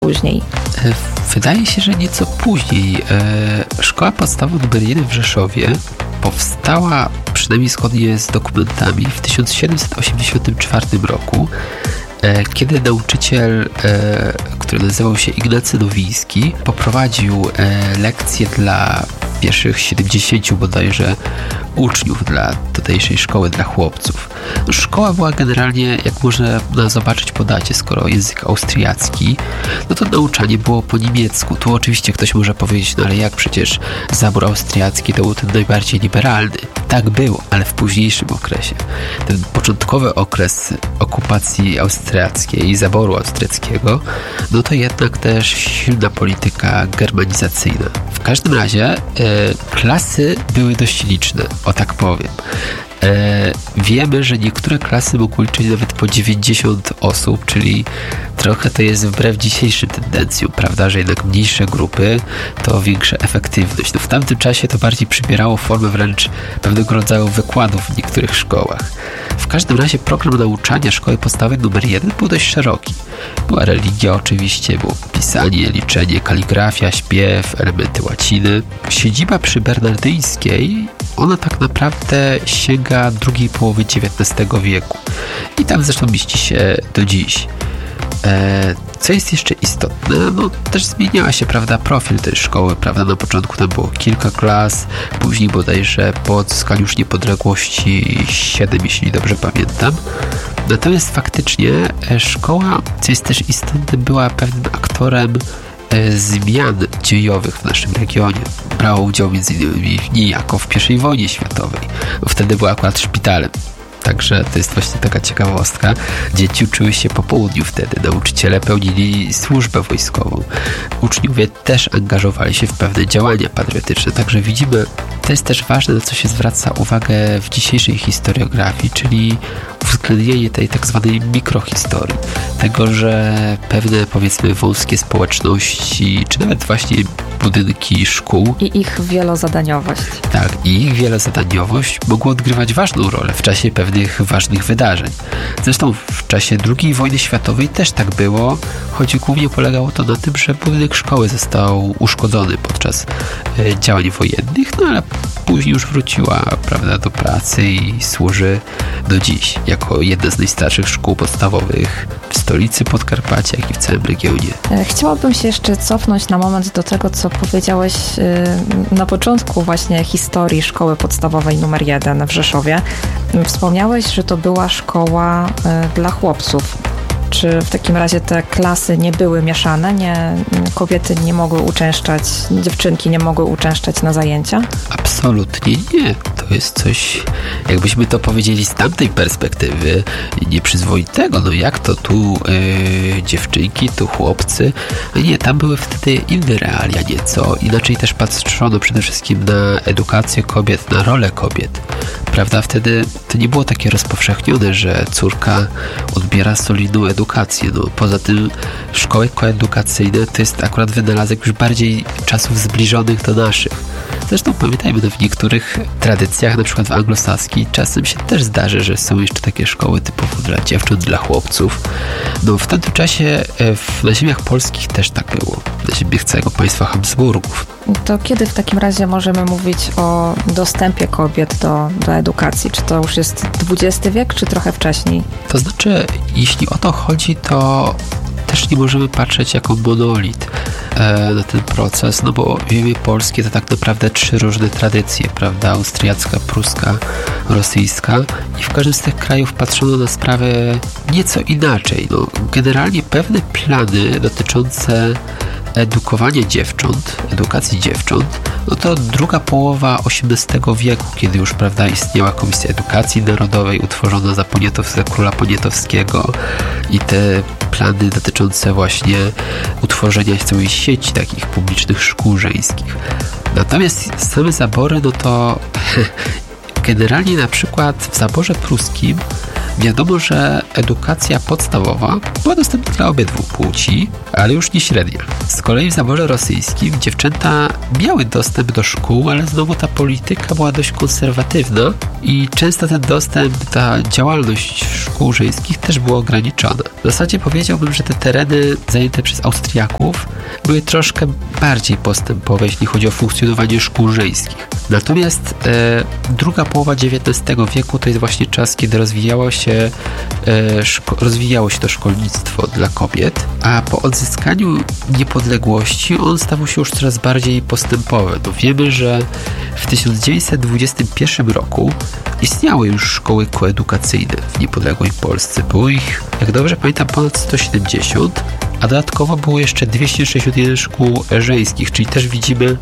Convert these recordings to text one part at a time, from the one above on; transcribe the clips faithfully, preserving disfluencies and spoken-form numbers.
później? Wydaje się, że nieco później. Szkoła podstawowa numer jeden w Rzeszowie powstała, przynajmniej zgodnie z dokumentami, w tysiąc siedemset osiemdziesiątym czwartym roku, kiedy nauczyciel, który nazywał się Ignacy Nowiński, poprowadził lekcje dla pierwszych siedemdziesięciu bodajże uczniów dla tutejszej szkoły dla chłopców. Szkoła była generalnie, jak można zobaczyć po dacie, skoro język austriacki, no to nauczanie było po niemiecku. Tu oczywiście ktoś może powiedzieć, no ale jak przecież zabór austriacki to był ten najbardziej liberalny. Tak było, ale w późniejszym okresie. Ten początkowy okres okupacji austriackiej i zaboru austriackiego, no to jednak też silna polityka germanizacyjna. W każdym razie e, klasy były dość liczne, o tak powiem. E, wiemy, że niektóre klasy mogły liczyć nawet po dziewięćdziesiąt osób, czyli trochę to jest wbrew dzisiejszym tendencjom, prawda, że jednak mniejsze grupy to większa efektywność. No w tamtym czasie to bardziej przybierało formę wręcz pewnego rodzaju wykładów w niektórych szkołach. W każdym razie program nauczania szkoły podstawowej numer jeden był dość szeroki. Była religia oczywiście, było pisanie, liczenie, kaligrafia, śpiew, elementy łaciny. Siedziba przy Bernardyńskiej, ona tak naprawdę sięga drugiej połowy dziewiętnastego wieku. I tam zresztą mieści się do dziś. E, co jest jeszcze istotne, no też zmieniała się, prawda, profil tej szkoły, prawda, na początku tam było kilka klas, później bodajże po odzyskaniu już niepodległości siedem, jeśli dobrze pamiętam. Natomiast faktycznie szkoła, co jest też istotne, była pewnym aktorem e, zmian dziejowych w naszym regionie. Brała udział między innymi w niejako w pierwszej wojnie światowej, bo wtedy była akurat szpitalem. Także to jest właśnie taka ciekawostka. Dzieci uczyły się po południu wtedy. Nauczyciele pełnili służbę wojskową. Uczniowie też angażowali się w pewne działania patriotyczne. Także widzimy, to jest też ważne, na co się zwraca uwagę w dzisiejszej historiografii, czyli uwzględnienie tej tak zwanej mikrohistorii. Tego, że pewne, powiedzmy, wąskie społeczności, czy nawet właśnie budynki szkół. I ich wielozadaniowość. Tak, i ich wielozadaniowość mogło odgrywać ważną rolę w czasie pewnych ważnych wydarzeń. Zresztą w czasie drugiej wojny światowej też tak było, choć głównie polegało to na tym, że budynek szkoły został uszkodzony podczas e, działań wojennych, no ale później już wróciła, prawda, do pracy i służy do dziś jako jedna z najstarszych szkół podstawowych w stolicy Podkarpacia, jak i w całym regionie. Chciałabym się jeszcze cofnąć na moment do tego, co powiedziałeś na początku właśnie historii szkoły podstawowej numer jeden w Rzeszowie. Wspomniałeś, że to była szkoła dla chłopców. Czy w takim razie te klasy nie były mieszane? Nie, kobiety nie mogły uczęszczać, dziewczynki nie mogły uczęszczać na zajęcia? Absolutnie nie. To jest coś, jakbyśmy to powiedzieli z tamtej perspektywy, nieprzyzwoitego. No jak to tu yy, dziewczynki, tu chłopcy? Nie, tam były wtedy inne realia nieco. Inaczej też patrzono przede wszystkim na edukację kobiet, na rolę kobiet. Prawda? Wtedy to nie było takie rozpowszechnione, że córka odbiera solidną edukację. No, poza tym szkoły koedukacyjne to jest akurat wynalazek już bardziej czasów zbliżonych do naszych. Zresztą pamiętajmy, no w niektórych tradycjach, na przykład w anglosaskiej, czasem się też zdarzy, że są jeszcze takie szkoły typowo dla dziewcząt, dla chłopców. No w tamtym czasie w, na ziemiach polskich też tak było. Na ziemiach całego państwa Habsburgów. To kiedy w takim razie możemy mówić o dostępie kobiet do, do edukacji? Czy to już jest dwudziesty wiek, czy trochę wcześniej? To znaczy, jeśli o to chodzi, to też nie możemy patrzeć jako monolit e, na ten proces, no bo ziemie polskie to tak naprawdę trzy różne tradycje, prawda? Austriacka, pruska, rosyjska i w każdym z tych krajów patrzono na sprawę nieco inaczej. No, generalnie pewne plany dotyczące edukowania dziewcząt, edukacji dziewcząt, no to druga połowa osiemnastego wieku, kiedy już, prawda, istniała Komisja Edukacji Narodowej utworzona za Poniatowskiego, króla Poniatowskiego i te plany dotyczące właśnie utworzenia całej sieci takich publicznych szkół żeńskich. Natomiast same zabory, no to generalnie na przykład w zaborze pruskim wiadomo, że edukacja podstawowa była dostępna dla obydwu płci, ale już nie średnia. Z kolei w zaborze rosyjskim dziewczęta miały dostęp do szkół, ale znowu ta polityka była dość konserwatywna i często ten dostęp, ta działalność szkół żeńskich też była ograniczona. W zasadzie powiedziałbym, że te tereny zajęte przez Austriaków były troszkę bardziej postępowe, jeśli chodzi o funkcjonowanie szkół żeńskich. Natomiast e, druga połowa dziewiętnastego wieku to jest właśnie czas, kiedy rozwijało się, e, szko- rozwijało się to szkolnictwo dla kobiet, a po odzyskaniu niepodległości on stawał się już coraz bardziej postępowy. No wiemy, że w tysiąc dziewięćset dwudziestym pierwszym roku istniały już szkoły koedukacyjne w niepodległej Polsce. Było ich, jak dobrze pamiętam, ponad sto siedemdziesiąt, a dodatkowo było jeszcze dwieście sześćdziesiąt jeden szkół żeńskich, czyli też widzimy,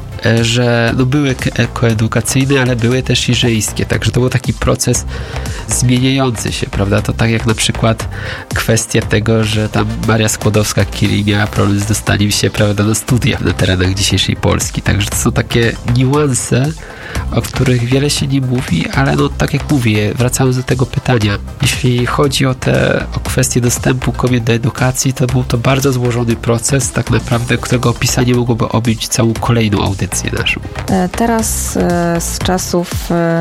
że no były koedukacyjne, ale były też i żeńskie, także to był taki proces zmieniający się, prawda? To tak jak na przykład kwestia tego, że tam Maria Skłodowska-Curie miała problem z dostaniem się, prawda, na studia na terenach dzisiejszej Polski, także to są takie niuanse, o których wiele się nie mówi, ale no tak jak mówię, wracając do tego pytania, jeśli chodzi o te o kwestię dostępu kobiet do edukacji, to był to bardzo złożony proces, tak naprawdę, którego opisanie mogłoby objąć całą kolejną audycję naszą. Teraz z czasów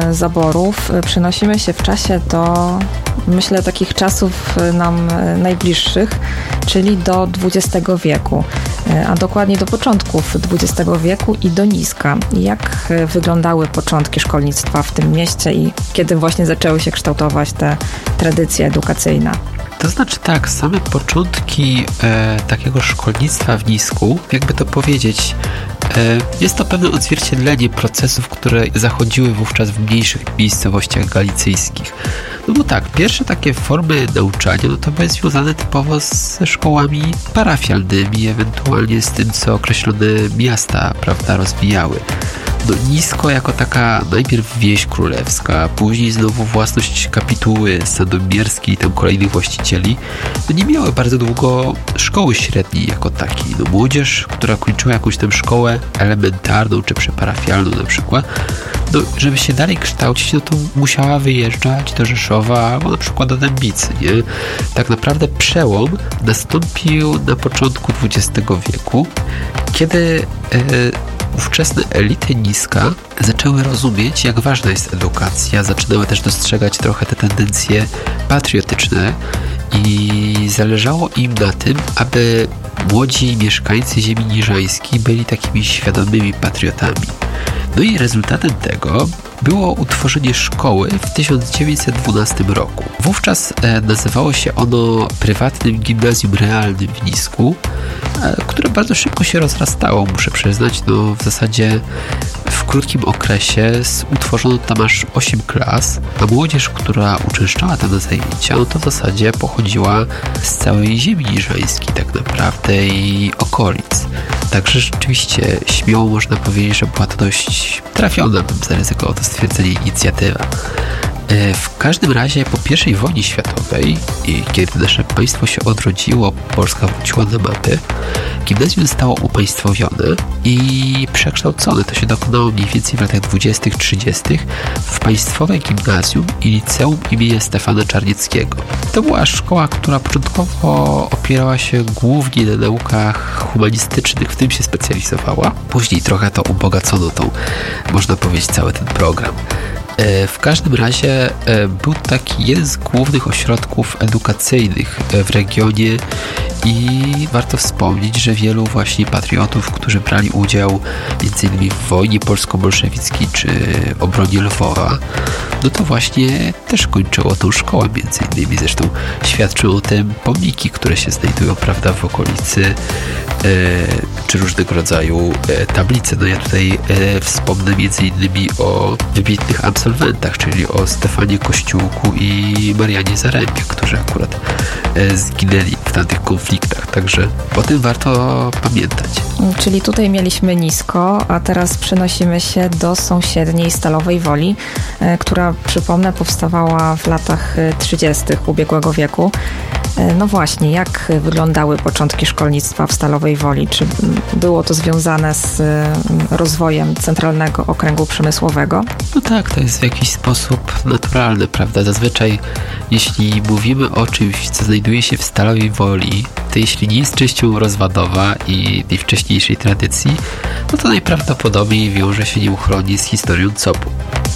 zaborów przenosimy się w czasie do, myślę, takich czasów nam najbliższych, czyli do dwudziestego wieku, a dokładnie do początków dwudziestego wieku i do Niska. Jak wyglądały początki szkolnictwa w tym mieście i kiedy właśnie zaczęły się kształtować te tradycje edukacyjne? To znaczy tak, same początki e, takiego szkolnictwa w Nisku, jakby to powiedzieć, e, jest to pewne odzwierciedlenie procesów, które zachodziły wówczas w mniejszych miejscowościach galicyjskich. No bo tak, pierwsze takie formy nauczania, no to były związane typowo ze szkołami parafialnymi, ewentualnie z tym, co określone miasta, prawda, rozwijały. No, Nisko jako taka najpierw wieś królewska, później znowu własność kapituły sandomierskiej i tam kolejnych właścicieli, no nie miały bardzo długo szkoły średniej jako takiej. No, młodzież, która kończyła jakąś tam szkołę elementarną czy przeparafialną na przykład, no, żeby się dalej kształcić, no to musiała wyjeżdżać do Rzeszowa albo na przykład do Dębicy, nie? Tak naprawdę przełom nastąpił na początku dwudziestego wieku, kiedy e, ówczesne elity Niska zaczęły rozumieć, jak ważna jest edukacja, zaczynały też dostrzegać trochę te tendencje patriotyczne i zależało im na tym, aby młodzi mieszkańcy ziemi niżańskiej byli takimi świadomymi patriotami. No i rezultatem tego było utworzenie szkoły w tysiąc dziewięćset dwunastym roku. Wówczas e, nazywało się ono prywatnym gimnazjum realnym w Nisku, e, które bardzo szybko się rozrastało, muszę przyznać. No, w zasadzie w krótkim okresie utworzono tam aż osiem klas, a młodzież, która uczęszczała tam na zajęcia, no to w zasadzie pochodziła z całej ziemi niżańskiej tak naprawdę i okolic. Także rzeczywiście śmiało można powiedzieć, że była to dość trafiona, bym zaryzykował to stwierdzenie, inicjatywa. W każdym razie po pierwszej wojnie światowej, i kiedy nasze państwo się odrodziło, Polska wróciła na mapy, gimnazjum zostało upaństwowione i przekształcone. To się dokonało mniej więcej w latach dwudziestych, trzydziestych w państwowe gimnazjum i liceum imienia Stefana Czarnieckiego. To była szkoła, która początkowo opierała się głównie na naukach humanistycznych, w tym się specjalizowała. Później trochę to ubogacono tą, można powiedzieć, cały ten program. W każdym razie był taki jeden z głównych ośrodków edukacyjnych w regionie i warto wspomnieć, że wielu właśnie patriotów, którzy brali udział między innymi w wojnie polsko-bolszewickiej czy obronie Lwowa, no to właśnie też kończyło tą szkołę między innymi. Zresztą świadczą o tym pomniki, które się znajdują, prawda, w okolicy, e, czy różnego rodzaju e, tablice. No ja tutaj e, wspomnę między innymi o wybitnych absolwentach, czyli o Stefanie Kościółku i Marianie Zarębie, którzy akurat e, zginęli w tamtych konfliktach. Także o tym warto pamiętać. Czyli tutaj mieliśmy Nisko, a teraz przenosimy się do sąsiedniej Stalowej Woli, e, która, przypomnę, powstawała w latach trzydziestych ubiegłego wieku. No właśnie, jak wyglądały początki szkolnictwa w Stalowej Woli? Czy było to związane z rozwojem Centralnego Okręgu Przemysłowego? No tak, to jest w jakiś sposób naturalne, prawda? Zazwyczaj jeśli mówimy o czymś, co znajduje się w Stalowej Woli, to jeśli nie jest częścią rozwadowa i tej wcześniejszej tradycji, no to najprawdopodobniej wiąże się nieuchronnie z historią C O P-u.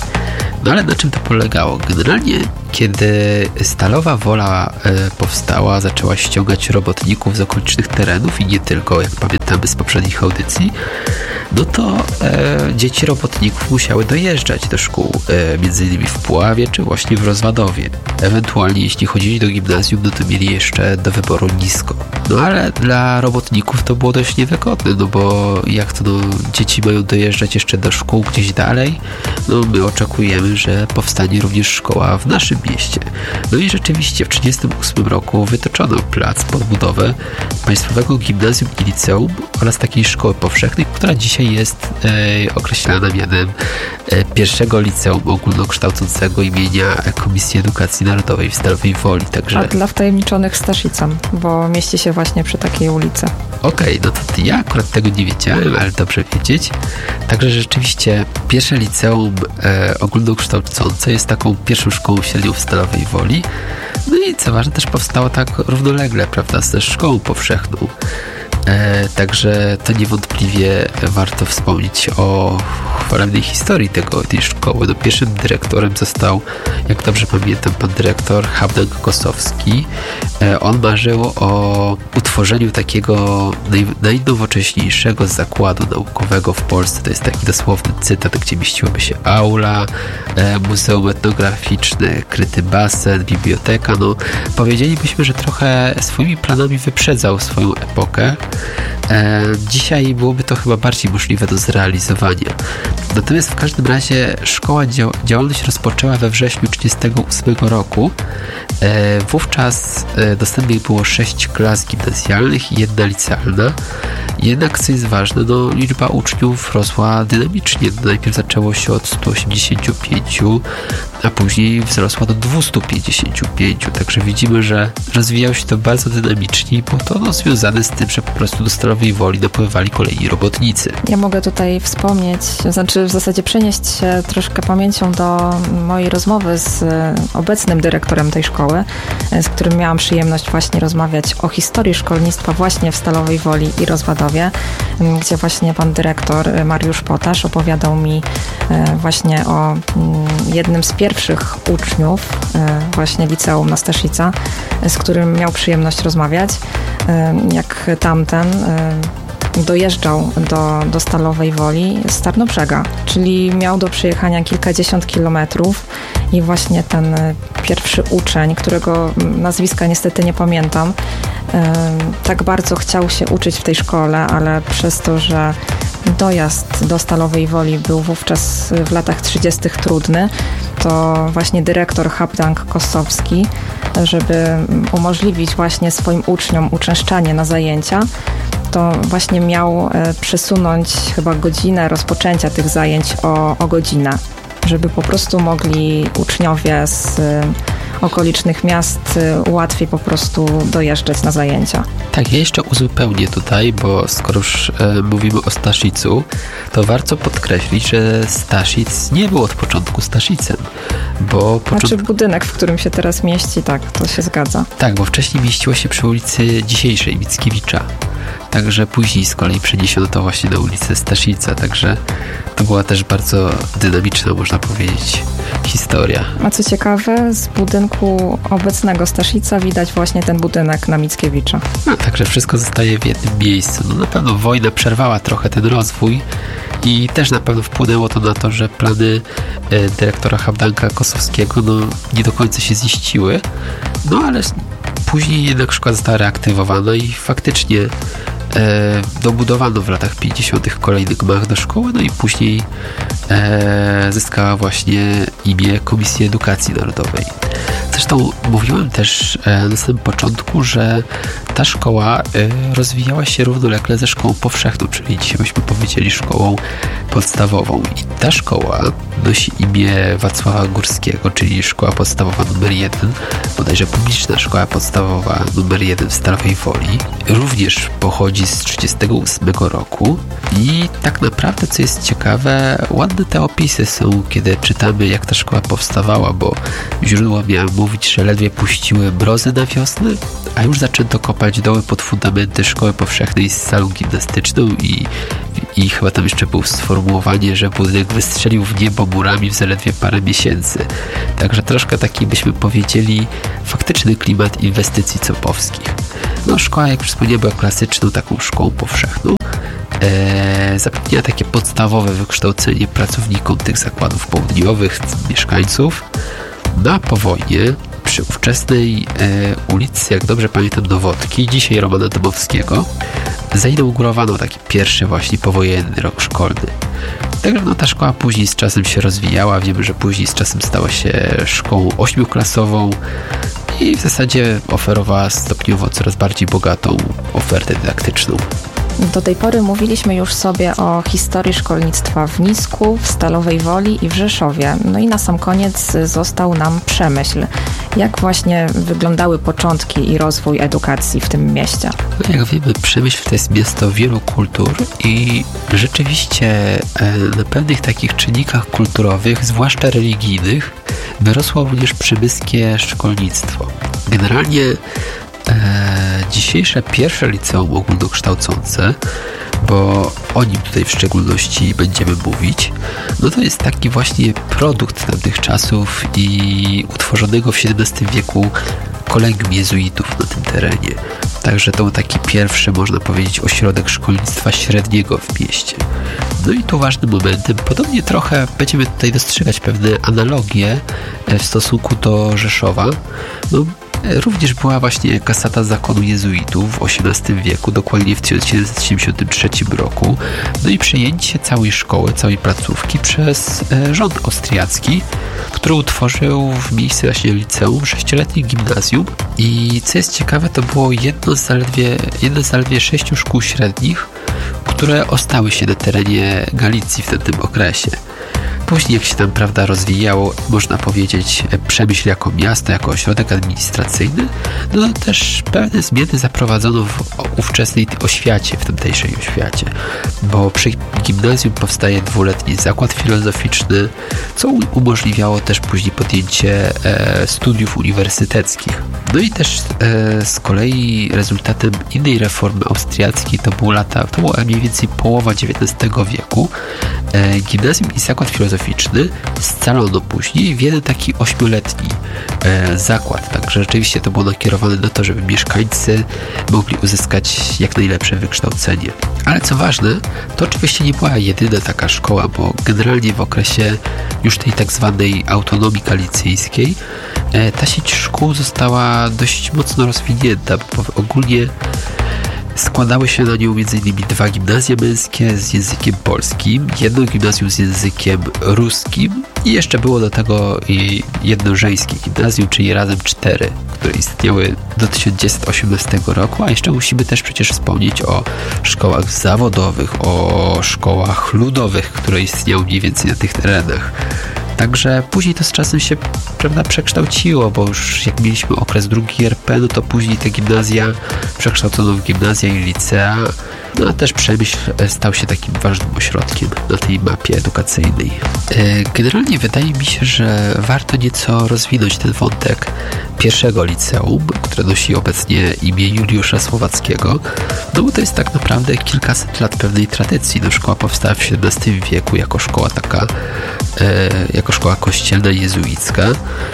No ale na czym to polegało? Generalnie, kiedy Stalowa Wola e, powstała, zaczęła ściągać robotników z okolicznych terenów i nie tylko, jak pamiętamy z poprzednich audycji, no to e, dzieci robotników musiały dojeżdżać do szkół, e, między innymi w Puławie czy właśnie w Rozwadowie. Ewentualnie, jeśli chodzili do gimnazjum, no to mieli jeszcze do wyboru nisko. No ale dla robotników to było dość niewygodne, no bo jak to no, dzieci mają dojeżdżać jeszcze do szkół gdzieś dalej, no my oczekujemy, że powstanie również szkoła w naszym mieście. No i rzeczywiście w tysiąc dziewięćset trzydziestym ósmym roku wytoczono plac pod budowę Państwowego Gimnazjum i Liceum oraz takiej szkoły powszechnej, która dzisiaj jest e, określana mianem e, pierwszego liceum ogólnokształcącego imienia Komisji Edukacji Narodowej w Stalowej Woli. Także... A dla wtajemniczonych Staszicem, bo mieści się właśnie przy takiej ulicy. Okej, okay, no to ja akurat tego nie wiedziałem, ale dobrze wiedzieć. Także rzeczywiście pierwsze liceum e, ogólnokształcące jest taką pierwszą szkołą średnią w Stalowej Woli. No i co ważne, też powstało tak równolegle, prawda, ze szkołą powszechną. E, także to niewątpliwie warto wspomnieć o chwalebnej historii tego, tej szkoły. No, pierwszym dyrektorem został, jak dobrze pamiętam, pan dyrektor Habdank Kosowski. E, on marzył o utworzeniu takiego naj, najnowocześniejszego zakładu naukowego w Polsce. To jest taki dosłowny cytat, gdzie mieściłoby się aula, e, muzeum etnograficzne, kryty basen, biblioteka. No, powiedzielibyśmy, że trochę swoimi planami wyprzedzał swoją epokę. E, dzisiaj byłoby to chyba bardziej możliwe do zrealizowania. Natomiast w każdym razie szkoła dział- działalność rozpoczęła we wrześniu tysiąc dziewięćset trzydziestego ósmego roku. E, wówczas e, dostępnych było sześć klas gimnazjalnych i jedna licealna. Jednak, co jest ważne, no, liczba uczniów rosła dynamicznie. Najpierw zaczęło się od stu osiemdziesięciu pięciu, a później wzrosła do dwustu pięćdziesięciu pięciu. Także widzimy, że rozwijało się to bardzo dynamicznie, bo to no, związane z tym, że po prostu do Stalowej Woli napływali kolejni robotnicy. Ja mogę tutaj wspomnieć, znaczy w zasadzie przenieść się troszkę pamięcią do mojej rozmowy z obecnym dyrektorem tej szkoły, z którym miałam przyjemność właśnie rozmawiać o historii szkolnictwa właśnie w Stalowej Woli i Rozwadowie, gdzie właśnie pan dyrektor Mariusz Potasz opowiadał mi właśnie o jednym z pierwszych uczniów właśnie liceum na Staszica, z którym miał przyjemność rozmawiać, jak tamten dojeżdżał do, do Stalowej Woli z Tarnobrzega, czyli miał do przejechania kilkadziesiąt kilometrów i właśnie ten pierwszy uczeń, którego nazwiska niestety nie pamiętam, tak bardzo chciał się uczyć w tej szkole, ale przez to, że dojazd do Stalowej Woli był wówczas w latach trzydziestych trudny, to właśnie dyrektor Habdank Kosowski, żeby umożliwić właśnie swoim uczniom uczęszczanie na zajęcia, to właśnie miał przesunąć chyba godzinę rozpoczęcia tych zajęć o, o godzinę, żeby po prostu mogli uczniowie z okolicznych miast łatwiej po prostu dojeżdżać na zajęcia. Tak, ja jeszcze uzupełnię tutaj, bo skoro już e, mówimy o Staszicu, to warto podkreślić, że Staszic nie był od początku Staszicem, bo... Począt... Znaczy budynek, w którym się teraz mieści, tak, to się zgadza. Tak, bo wcześniej mieściło się przy ulicy dzisiejszej Mickiewicza. Także później z kolei przeniesiono to właśnie na ulicę Staszica, także to była też bardzo dynamiczna, można powiedzieć, historia. A co ciekawe, z budynku obecnego Staszica widać właśnie ten budynek na Mickiewicza. No, także wszystko zostaje w jednym miejscu. No, na pewno wojna przerwała trochę ten rozwój i też na pewno wpłynęło to na to, że plany e, dyrektora Habdanka Kosowskiego no, nie do końca się ziściły, no ale później jednak szkoła została reaktywowana i faktycznie E, dobudowano w latach pięćdziesiątych kolejny gmach do szkoły, no i później e, zyskała właśnie imię Komisji Edukacji Narodowej. Zresztą mówiłem też na samym początku, że ta szkoła rozwijała się równolegle ze szkołą powszechną, czyli dzisiaj byśmy powiedzieli szkołą podstawową. I ta szkoła nosi imię Wacława Górskiego, czyli szkoła podstawowa numer jeden, bodajże publiczna szkoła podstawowa numer jeden w Stalowej Woli. Również pochodzi z trzydziestego ósmego roku i tak naprawdę, co jest ciekawe, ładne te opisy są, kiedy czytamy, jak ta szkoła powstawała, bo źródła miały mówić, że ledwie puściły brozy na wiosnę, a już zaczęto kopać doły pod fundamenty szkoły powszechnej z salą gimnastyczną i, i chyba tam jeszcze było sformułowanie, że budynek wystrzelił w niebo murami w zaledwie parę miesięcy. Także troszkę taki, byśmy powiedzieli, faktyczny klimat inwestycji copowskich. No, szkoła, jak już wspomniałem, była klasyczną taką szkołą powszechną. Eee, zapewniała takie podstawowe wykształcenie pracownikom tych zakładów południowych, mieszkańców. No a po wojnie przy ówczesnej e, ulicy, jak dobrze pamiętam, Nowotki, dzisiaj Romana Dmowskiego, zainaugurowano taki pierwszy właśnie powojenny rok szkolny. Także no, ta szkoła później z czasem się rozwijała. Wiemy, że później z czasem stała się szkołą ośmioklasową i w zasadzie oferowała stopniowo coraz bardziej bogatą ofertę dydaktyczną. Do tej pory mówiliśmy już sobie o historii szkolnictwa w Nisku, w Stalowej Woli i w Rzeszowie. No i na sam koniec został nam Przemyśl. Jak właśnie wyglądały początki i rozwój edukacji w tym mieście? No jak wiemy, Przemyśl to jest miasto wielu kultur i rzeczywiście na pewnych takich czynnikach kulturowych, zwłaszcza religijnych, wyrosło również przemyskie szkolnictwo. Generalnie E, dzisiejsze pierwsze liceum ogólnokształcące, bo o nim tutaj w szczególności będziemy mówić, no to jest taki właśnie produkt tamtych czasów i utworzonego w siedemnastym wieku kolegium jezuitów na tym terenie. Także to był taki pierwszy, można powiedzieć, ośrodek szkolnictwa średniego w mieście. No i tu ważnym momentem, podobnie trochę będziemy tutaj dostrzegać pewne analogie w stosunku do Rzeszowa. No, również była właśnie kasata zakonu jezuitów w osiemnastym wieku, dokładnie w tysiąc siedemset siedemdziesiątym trzecim roku. No i przejęcie całej szkoły, całej placówki przez e, rząd austriacki, który utworzył w miejsce właśnie liceum sześcioletnie gimnazjum. I co jest ciekawe, to było jedno z zaledwie, jedno z zaledwie sześciu szkół średnich, które ostały się na terenie Galicji w tym okresie. Później, jak się tam, prawda, rozwijało, można powiedzieć, Przemyśl jako miasto, jako ośrodek administracyjny, no to też pewne zmiany zaprowadzono w ówczesnej oświacie, w tamtejszej oświacie, bo przy gimnazjum powstaje dwuletni zakład filozoficzny, co umożliwiało też później podjęcie e, studiów uniwersyteckich. No i też e, z kolei rezultatem innej reformy austriackiej, to było lata, to było mniej więcej połowa dziewiętnastego wieku, e, gimnazjum i zakład filozoficzny scalono później w jeden taki ośmioletni e, zakład. Także rzeczywiście to było nakierowane na to, żeby mieszkańcy mogli uzyskać jak najlepsze wykształcenie. Ale co ważne, to oczywiście nie była jedyna taka szkoła, bo generalnie w okresie już tej tak zwanej autonomii galicyjskiej e, ta sieć szkół została dość mocno rozwinięta, bo ogólnie składały się na nią między innymi dwa gimnazja męskie z językiem polskim, jedno gimnazjum z językiem ruskim i jeszcze było do tego i jedno żeńskie gimnazjum, czyli razem cztery, które istniały do tysiąc dziewięćset osiemnastego roku, a jeszcze musimy też przecież wspomnieć o szkołach zawodowych, o szkołach ludowych, które istniały mniej więcej na tych terenach. Także później to z czasem się, prawda, przekształciło, bo już jak mieliśmy okres drugi R P, no to później te gimnazja przekształcono w gimnazja i licea, no a też Przemyśl stał się takim ważnym ośrodkiem na tej mapie edukacyjnej. Generalnie wydaje mi się, że warto nieco rozwinąć ten wątek pierwszego liceum, które nosi obecnie imię Juliusza Słowackiego, no bo to jest tak naprawdę kilkaset lat pewnej tradycji. No, szkoła powstała w siedemnastym wieku jako szkoła taka, e, jako szkoła kościelna jezuicka.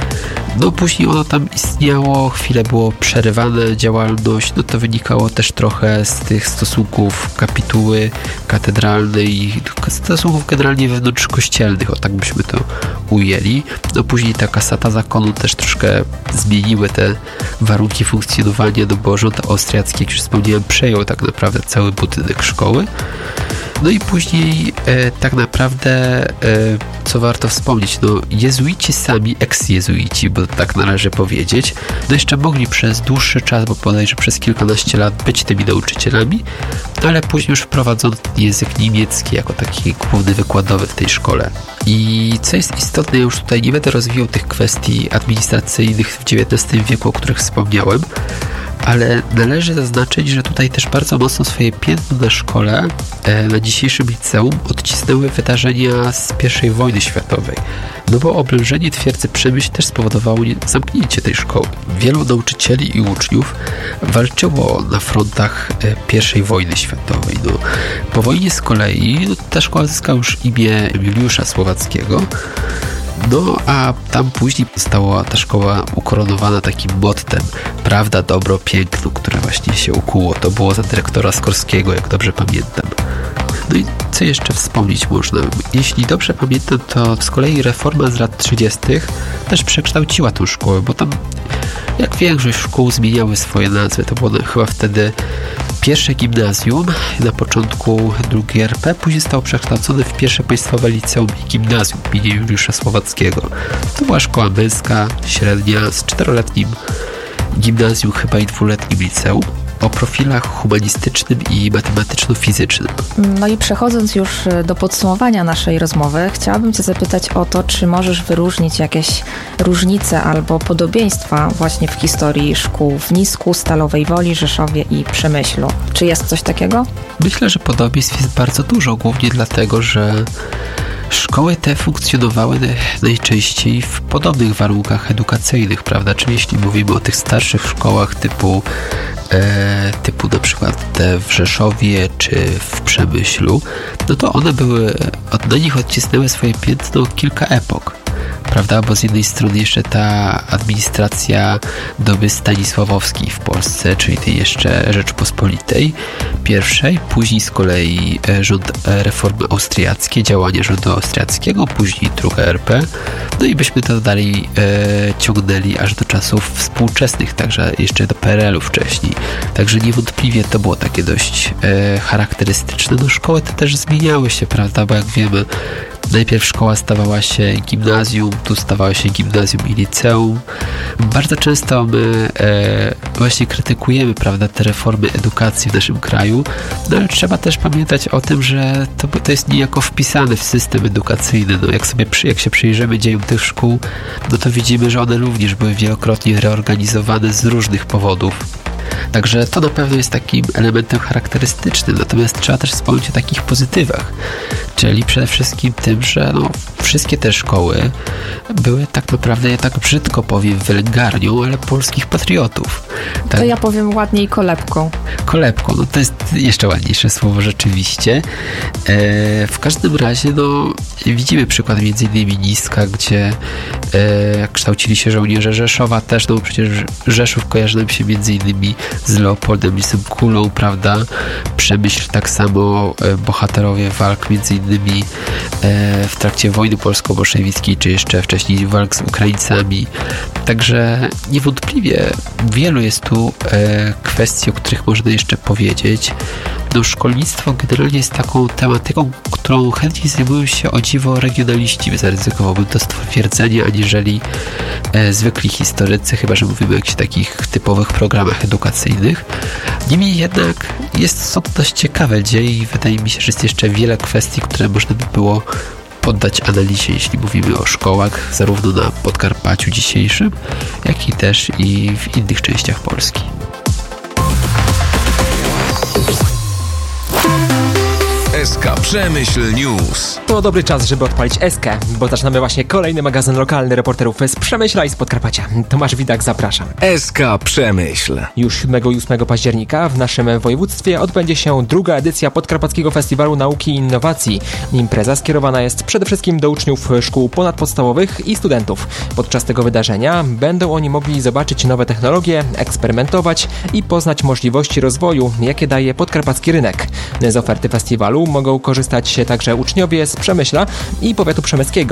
No później ono tam istniało, chwilę było przerywane działalność, no to wynikało też trochę z tych stosunków kapituły katedralnej, stosunków generalnie wewnątrzkościelnych, o tak byśmy to ujęli. No później ta kasata zakonu też troszkę zmieniły te warunki funkcjonowania, no bo rząd austriacki, jak już wspomniałem, przejął tak naprawdę cały budynek szkoły. No i później e, tak naprawdę, e, co warto wspomnieć, no jezuici sami, eks-jezuici, bo tak należy powiedzieć, no jeszcze mogli przez dłuższy czas, bo bodajże przez kilkanaście lat być tymi nauczycielami, no ale później już wprowadzono język niemiecki jako taki główny wykładowy w tej szkole. I co jest istotne, ja już tutaj nie będę rozwijał tych kwestii administracyjnych w dziewiętnastym wieku, o których wspomniałem, ale należy zaznaczyć, że tutaj też bardzo mocno swoje piętno na szkole, na dzisiejszym liceum, odcisnęły wydarzenia z pierwszej wojny światowej. No bo oblężenie twierdzy Przemyśl też spowodowało zamknięcie tej szkoły. Wielu nauczycieli i uczniów walczyło na frontach pierwszej wojny światowej. No, po wojnie z kolei no, ta szkoła zyskała już imię Juliusza Słowackiego. No, a tam później została ta szkoła ukoronowana takim mottem prawda, dobro, piękno, które właśnie się ukuło. To było za dyrektora Skorskiego, jak dobrze pamiętam. No i co jeszcze wspomnieć można? Jeśli dobrze pamiętam, to z kolei reforma z lat trzydziestych też przekształciła tę szkołę, bo tam jak większość szkół zmieniały swoje nazwy. To było chyba wtedy pierwsze gimnazjum, na początku drugie R P, później zostało przekształcone w pierwsze państwowe liceum i gimnazjum imienia Juliusza Słowackiego. To była szkoła męska, średnia, z czteroletnim gimnazjum chyba i dwuletnim liceum, o profilach humanistycznym i matematyczno-fizycznym. No i przechodząc już do podsumowania naszej rozmowy, chciałabym Cię zapytać o to, czy możesz wyróżnić jakieś różnice albo podobieństwa właśnie w historii szkół w Nisku, Stalowej Woli, Rzeszowie i Przemyślu. Czy jest coś takiego? Myślę, że podobieństw jest bardzo dużo, głównie dlatego, że szkoły te funkcjonowały najczęściej w podobnych warunkach edukacyjnych, prawda? Czyli jeśli mówimy o tych starszych szkołach typu e, typu na przykład te w Rzeszowie czy w Przemyślu, no to one były, na nich odcisnęły swoje piętno kilka epok. Prawda? Bo z jednej strony jeszcze ta administracja doby stanisławowskiej w Polsce, czyli tej jeszcze Rzeczypospolitej pierwszej, później z kolei rząd reformy austriackie, działania rządu austriackiego, później druga R P, no i byśmy to dalej e, ciągnęli aż do czasów współczesnych, także jeszcze do P R L u wcześniej. Także niewątpliwie to było takie dość e, charakterystyczne. No szkoły te też zmieniały się, prawda? Bo jak wiemy, najpierw szkoła stawała się gimnazjum, tu stawała się gimnazjum i liceum. Bardzo często my e, właśnie krytykujemy, prawda, te reformy edukacji w naszym kraju, no ale trzeba też pamiętać o tym, że to, to jest niejako wpisane w system edukacyjny. No, jak sobie przy, jak się przyjrzymy dziejom tych szkół, no to widzimy, że one również były wielokrotnie reorganizowane z różnych powodów. Także to na pewno jest takim elementem charakterystycznym. Natomiast trzeba też wspomnieć o takich pozytywach. Czyli przede wszystkim tym, że no, wszystkie te szkoły były tak naprawdę, ja tak brzydko powiem, wylęgarnią, ale polskich patriotów. Tak? To ja powiem ładniej kolebką. Kolebką, no to jest jeszcze ładniejsze słowo rzeczywiście. E, w każdym razie, no widzimy przykład między innymi Niska, gdzie e, kształcili się żołnierze Rzeszowa też, no przecież Rzeszów kojarzy nam się między innymi z Leopoldem Lisem Kulą, prawda? Przemyśl tak samo, e, bohaterowie walk między innymi e, w trakcie wojny polsko-bolszewickiej, czy jeszcze wcześniej walk z Ukraińcami. Także niewątpliwie wielu jest tu e, kwestii, o których można jeszcze powiedzieć. No, szkolnictwo generalnie jest taką tematyką, którą chętniej zajmują się o dziwo regionaliści, zaryzykowałbym to stwierdzenie, aniżeli e, zwykli historycy, chyba że mówimy o jakichś takich typowych programach edukacyjnych. Niemniej jednak jest, są to dość ciekawe dzieje i wydaje mi się, że jest jeszcze wiele kwestii, które można by było poddać analizie, jeśli mówimy o szkołach, zarówno na Podkarpaciu dzisiejszym, jak i też i w innych częściach Polski. S K Przemyśl News. To dobry czas, żeby odpalić S K, bo zaczynamy właśnie kolejny magazyn lokalny reporterów z Przemyśla i z Podkarpacia. Tomasz Widak, zapraszam. S K Przemyśl. Już siódmego i ósmego października w naszym województwie odbędzie się druga edycja Podkarpackiego Festiwalu Nauki i Innowacji. Impreza skierowana jest przede wszystkim do uczniów szkół ponadpodstawowych i studentów. Podczas tego wydarzenia będą oni mogli zobaczyć nowe technologie, eksperymentować i poznać możliwości rozwoju, jakie daje podkarpacki rynek. Z oferty festiwalu mogą korzystać także uczniowie z Przemyśla i powiatu przemyskiego.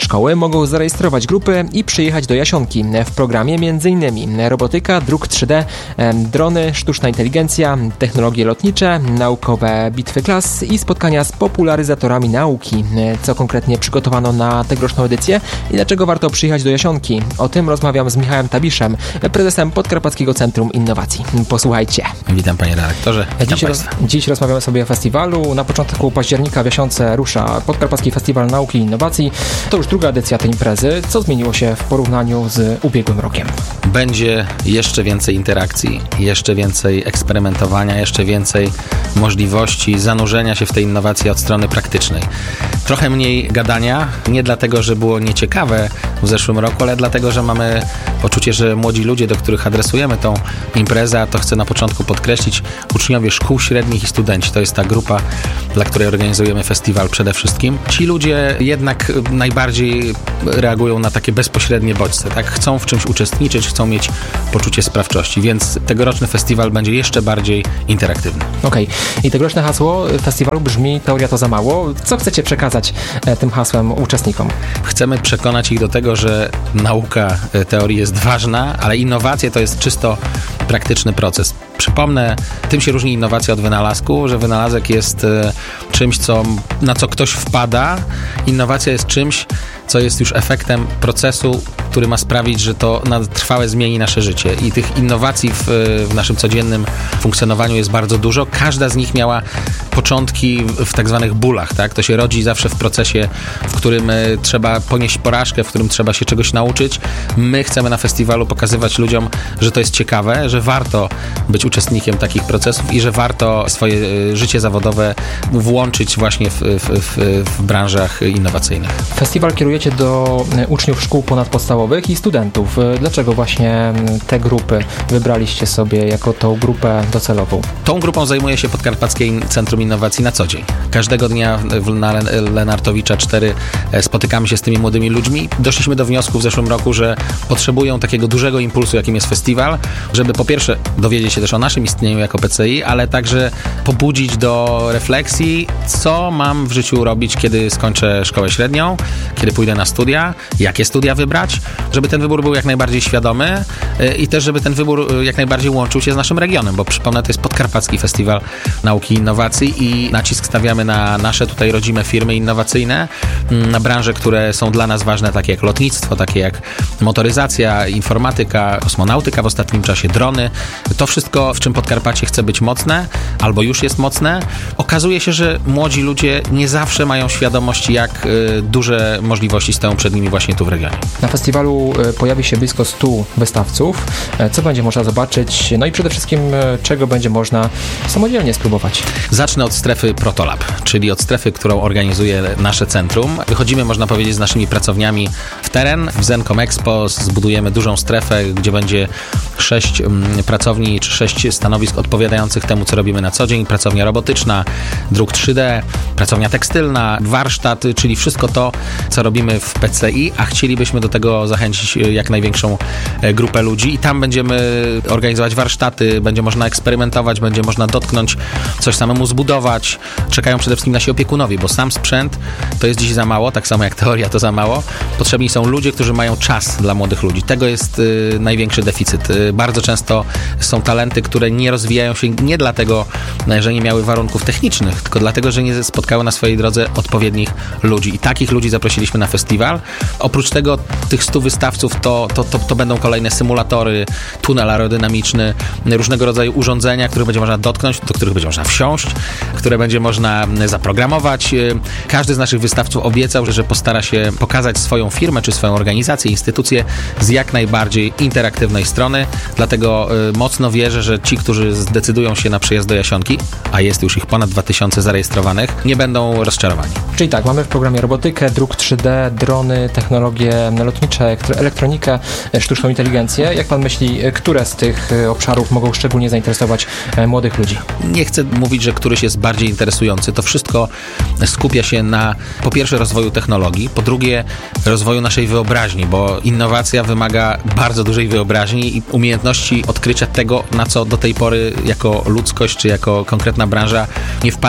Szkoły mogą zarejestrować grupy i przyjechać do Jasionki. W programie m.in. robotyka, druk trzy D, drony, sztuczna inteligencja, technologie lotnicze, naukowe bitwy klas i spotkania z popularyzatorami nauki. Co konkretnie przygotowano na tegoroczną edycję i dlaczego warto przyjechać do Jasionki? O tym rozmawiam z Michałem Tabiszem, prezesem Podkarpackiego Centrum Innowacji. Posłuchajcie. Witam panie redaktorze. Witam dziś, roz, dziś rozmawiamy sobie o festiwalu. Na początku października w Jasionce rusza Podkarpacki Festiwal Nauki i Innowacji. To już druga edycja tej imprezy. Co zmieniło się w porównaniu z ubiegłym rokiem? Będzie jeszcze więcej interakcji, jeszcze więcej eksperymentowania, jeszcze więcej możliwości zanurzenia się w tej innowacji od strony praktycznej. Trochę mniej gadania, nie dlatego, że było nieciekawe w zeszłym roku, ale dlatego, że mamy poczucie, że młodzi ludzie, do których adresujemy tą imprezę, a to chcę na początku podkreślić, uczniowie szkół średnich i studenci, to jest ta grupa, dla której organizujemy festiwal przede wszystkim. Ci ludzie jednak najbardziej reagują na takie bezpośrednie bodźce, tak? Chcą w czymś uczestniczyć, chcą mieć poczucie sprawczości, więc tegoroczny festiwal będzie jeszcze bardziej interaktywny. Okej. Okay. I tegoroczne hasło festiwalu brzmi: teoria to za mało. Co chcecie przekazać tym hasłem uczestnikom? Chcemy przekonać ich do tego, że nauka teorii jest ważna, ale innowacje to jest czysto praktyczny proces. Przypomnę, tym się różni innowacja od wynalazku, że wynalazek jest e, czymś, co, na co ktoś wpada. Innowacja jest czymś, co jest już efektem procesu, który ma sprawić, że to na trwałe zmieni nasze życie. I tych innowacji w, w naszym codziennym funkcjonowaniu jest bardzo dużo. Każda z nich miała początki w, w tak zwanych bólach, tak? To się rodzi zawsze w procesie, w którym y, trzeba ponieść porażkę, w którym trzeba się czegoś nauczyć. My chcemy na festiwalu pokazywać ludziom, że to jest ciekawe, że warto być uczestnikiem takich procesów i że warto swoje y, życie zawodowe włączyć właśnie w, w, w, w branżach innowacyjnych. Festiwal kierujecie do uczniów szkół ponadpodstawowych i studentów. Dlaczego właśnie te grupy wybraliście sobie jako tą grupę docelową? Tą grupą zajmuje się Podkarpackie Centrum Innowacji na co dzień. Każdego dnia na Lenartowicza cztery spotykamy się z tymi młodymi ludźmi. Doszliśmy do wniosku w zeszłym roku, że potrzebują takiego dużego impulsu, jakim jest festiwal, żeby po pierwsze dowiedzieć się też o naszym istnieniu jako P C I, ale także pobudzić do refleksji, co mam w życiu robić, kiedy skończę szkołę średnią, kiedy pójdę na studia, jakie studia wybrać, żeby ten wybór był jak najbardziej świadomy i też, żeby ten wybór jak najbardziej łączył się z naszym regionem, bo przypomnę, to jest Podkarpacki Festiwal Nauki i Innowacji i nacisk stawiamy na nasze tutaj rodzime firmy innowacyjne, na branże, które są dla nas ważne, takie jak lotnictwo, takie jak motoryzacja, informatyka, kosmonautyka w ostatnim czasie, drony. To wszystko, w czym Podkarpacie chce być mocne, albo już jest mocne. Okazuje się, że młodzi ludzie nie zawsze mają świadomość, jak y, duże możliwości stoją przed nimi właśnie tu w regionie. Na festiwalu pojawi się blisko stu wystawców. Co będzie można zobaczyć? No i przede wszystkim, czego będzie można samodzielnie spróbować? Zacznę od strefy Protolab, czyli od strefy, którą organizuje nasze centrum. Wychodzimy, można powiedzieć, z naszymi pracowniami w teren. W Zencom Expo zbudujemy dużą strefę, gdzie będzie sześć pracowni, czy sześć stanowisk odpowiadających temu, co robimy na co dzień. Pracownia robotyczna, druk trzy D, pracownia tekstylna, warsztat, czyli wszystko to, co robimy w P C I, a chcielibyśmy do tego zachęcić jak największą grupę ludzi i tam będziemy organizować warsztaty, będzie można eksperymentować, będzie można dotknąć, coś samemu zbudować. Czekają przede wszystkim nasi opiekunowie, bo sam sprzęt to jest dziś za mało, tak samo jak teoria to za mało. Potrzebni są ludzie, którzy mają czas dla młodych ludzi. Tego jest y, największy deficyt. Y, bardzo często są talenty, które nie rozwijają się nie dlatego, że nie miały warunków technicznych, tylko dlatego, że nie spotkały na swojej drodze odpowiednich ludzi. I takich ludzi zaprosiliśmy na festiwal. Oprócz tego tych stu wystawców to, to, to, to będą kolejne symulatory, tunel aerodynamiczny, różnego rodzaju urządzenia, których będzie można dotknąć, do których będzie można wsiąść, które będzie można zaprogramować. Każdy z naszych wystawców obiecał, że postara się pokazać swoją firmę, czy swoją organizację, instytucję z jak najbardziej interaktywnej strony. Dlatego mocno wierzę, że ci, którzy zdecydują się na przyjazd do Jasionki, a jest już ich ponad dwa tysiące zarejestrowanych, nie będą rozczarowani. Czyli tak, mamy w programie robotykę, druk trzy D, drony, technologie lotnicze, elektronikę, sztuczną inteligencję. Jak pan myśli, które z tych obszarów mogą szczególnie zainteresować młodych ludzi? Nie chcę mówić, że któryś jest bardziej interesujący. To wszystko skupia się na, po pierwsze, rozwoju technologii, po drugie, rozwoju naszej wyobraźni, bo innowacja wymaga bardzo dużej wyobraźni i umiejętności odkrycia tego, na co do tej pory jako ludzkość, czy jako konkretna branża nie wpadliśmy, a co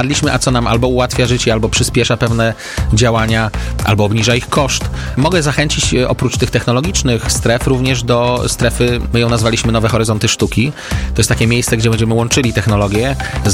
co nam albo ułatwia życie, albo przyspiesza pewne działania, albo obniża ich koszt. Mogę zachęcić oprócz tych technologicznych stref również do strefy, my ją nazwaliśmy Nowe Horyzonty Sztuki. To jest takie miejsce, gdzie będziemy łączyli technologię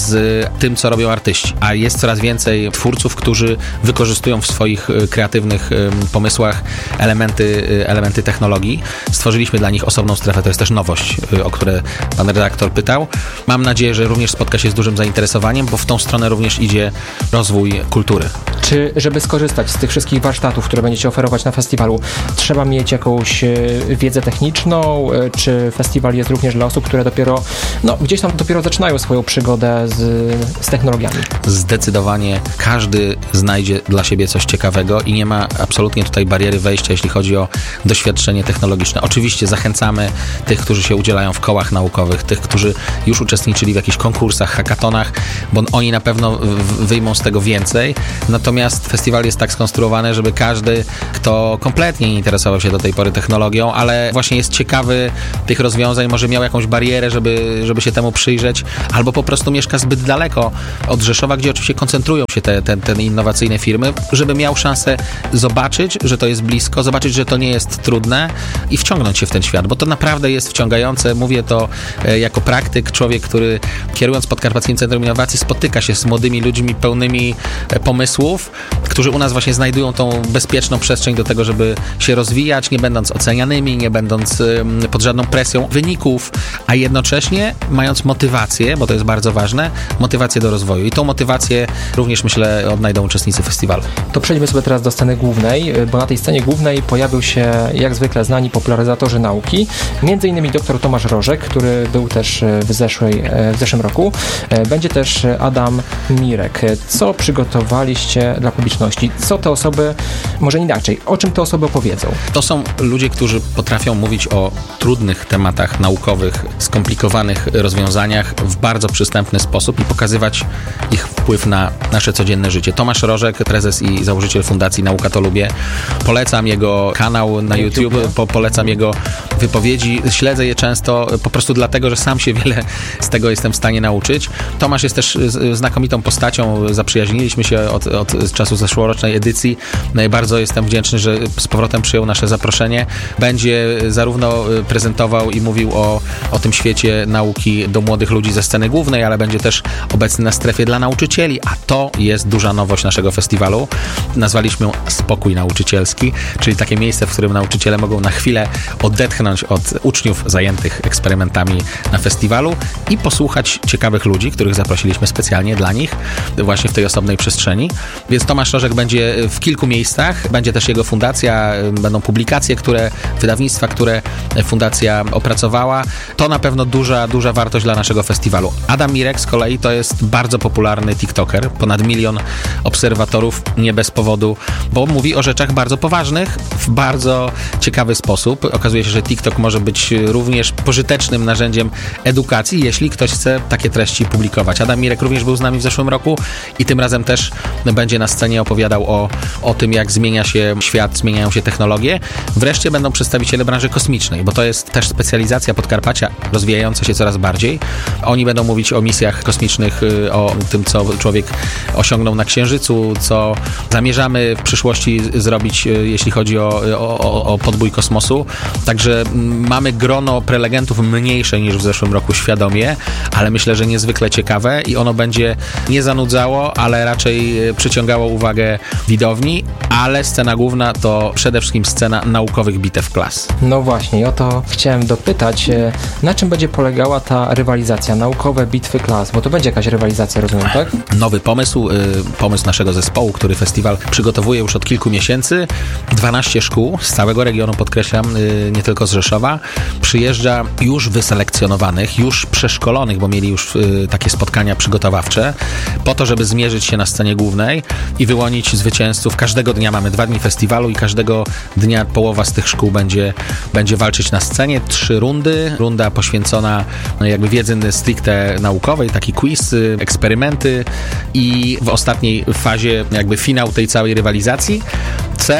z tym, co robią artyści. A jest coraz więcej twórców, którzy wykorzystują w swoich kreatywnych pomysłach elementy, elementy technologii. Stworzyliśmy dla nich osobną strefę. To jest też nowość, o które pan redaktor pytał. Mam nadzieję, że również spotka się z dużym zainteresowaniem, bo w tą stronę również idzie rozwój kultury. Czy żeby skorzystać z tych wszystkich warsztatów, które będziecie oferować na festiwalu, trzeba mieć jakąś wiedzę techniczną, czy festiwal jest również dla osób, które dopiero, no gdzieś tam dopiero zaczynają swoją przygodę z, z technologiami? Zdecydowanie każdy znajdzie dla siebie coś ciekawego i nie ma absolutnie tutaj bariery wejścia, jeśli chodzi o doświadczenie technologiczne. Oczywiście zachęcamy tych, którzy się udzielają w kołach naukowych, tych, którzy już uczestniczyli w jakichś konkursach, hackatonach, bo oni na pewno wyjmą z tego więcej. Natomiast festiwal jest tak skonstruowany, żeby każdy, kto kompletnie nie interesował się do tej pory technologią, ale właśnie jest ciekawy tych rozwiązań, może miał jakąś barierę, żeby, żeby się temu przyjrzeć, albo po prostu mieszka zbyt daleko od Rzeszowa, gdzie oczywiście koncentrują się te, te, te innowacyjne firmy, żeby miał szansę zobaczyć, że to jest blisko, zobaczyć, że to nie jest trudne i wciągnąć się w ten świat, bo to naprawdę jest wciągające. Mówię to jako praktyk, człowiek, który kierując Podkarpackim Centrum Innowacji spotyka się z młodymi ludźmi pełnymi pomysłów, którzy u nas właśnie znajdują tą bezpieczną przestrzeń do tego, żeby się rozwijać, nie będąc ocenianymi, nie będąc pod żadną presją wyników, a jednocześnie mając motywację, bo to jest bardzo ważne, motywację do rozwoju. I tą motywację również, myślę, odnajdą uczestnicy festiwalu. To przejdźmy sobie teraz do sceny głównej, bo na tej scenie głównej pojawił się, jak zwykle, znani popularyzatorzy nauki, między innymi dr Tomasz Rożek, który był też w, zeszłej, w zeszłym roku. Będzie też Adam Mirek. Co przygotowaliście dla publiczności? Co te osoby, może inaczej, o czym te osoby opowiedzą? To są ludzie, którzy potrafią mówić o trudnych tematach naukowych, skomplikowanych rozwiązaniach w bardzo przystępny sposób i pokazywać ich wpływ na nasze codzienne życie. Tomasz Rożek, prezes i założyciel Fundacji Nauka to Lubię. Polecam jego kanał na YouTube, po, polecam jego wypowiedzi. Śledzę je często po prostu dlatego, że sam się wiele z tego jestem w stanie nauczyć. Tomasz jest też znakomitą postacią. Zaprzyjaźniliśmy się od, od czasu zeszłorocznej edycji. Bardzo jestem wdzięczny, że z powrotem przyjął nasze zaproszenie. Będzie zarówno prezentował i mówił o, o tym świecie nauki do młodych ludzi ze sceny głównej, ale będzie też obecny na strefie dla nauczycieli, a to jest duża nowość naszego festiwalu. Nazwaliśmy ją Spokój Nauczycielski, czyli takie miejsce, w którym nauczyciele mogą na chwilę odetchnąć od uczniów zajętych eksperymentami na festiwalu i posłuchać ciekawych ludzi, których zaprosiliśmy specjalnie dla nich właśnie w tej osobnej przestrzeni. Więc Tomasz Rożek będzie w kilku miejscach, będzie też jego fundacja, będą publikacje, które, wydawnictwa, które fundacja opracowała. To na pewno duża, duża wartość dla naszego festiwalu. Adam Mirek z kolei to jest bardzo popularny TikToker, ponad milion obserwatorów, nie bez powodu, bo mówi o rzeczach bardzo poważnych, w bardzo ciekawy sposób. Okazuje się, że TikTok może być również pożytecznym narzędziem edukacji, jeśli ktoś chce takie treści publikować. Adam Mirek również był z nami w zeszłym roku i tym razem też będzie na scenie opowiadał o, o tym, jak zmienia się świat, zmieniają się technologie. Wreszcie będą przedstawiciele branży kosmicznej, bo to jest też specjalizacja Podkarpacia, rozwijająca się coraz bardziej. Oni będą mówić o misjach kosmicznych, o tym, co człowiek osiągnął na Księżycu, co zamierzamy w przyszłości zrobić, jeśli chodzi o, o, o podbój kosmosu. Także mamy grono prelegentów mniejsze niż w zeszłym roku świadomie, ale myślę, że niezwykle ciekawe i ono będzie nie zanudzało, ale raczej przyciągało uwagę widowni, ale scena główna to przede wszystkim scena naukowych bitew klas. No właśnie, i o to chciałem dopytać, na czym będzie polegała ta rywalizacja, naukowe bitwy klas, bo to będzie jakaś rywalizacja, rozumiem, tak? Nowy pomysł, pomysł naszego zespołu, który festiwal przygotowuje już od kilku miesięcy. dwanaście szkół z całego regionu, podkreślam, nie tylko z Rzeszowa, przyjeżdża już wyselekcjonowanych, już przeszkolonych, bo mieli już takie spotkania przygotowawcze, po to, żeby zmierzyć się na scenie głównej i wyłonić zwycięzców. Każdego dnia mamy dwa dni festiwalu i każdego dnia połowa z tych szkół będzie, będzie walczyć na scenie. Trzy rundy. Runda poświęcona no, jakby wiedzy stricte naukowej, taki quiz, eksperymenty i w ostatniej fazie jakby finał tej całej rywalizacji. Cel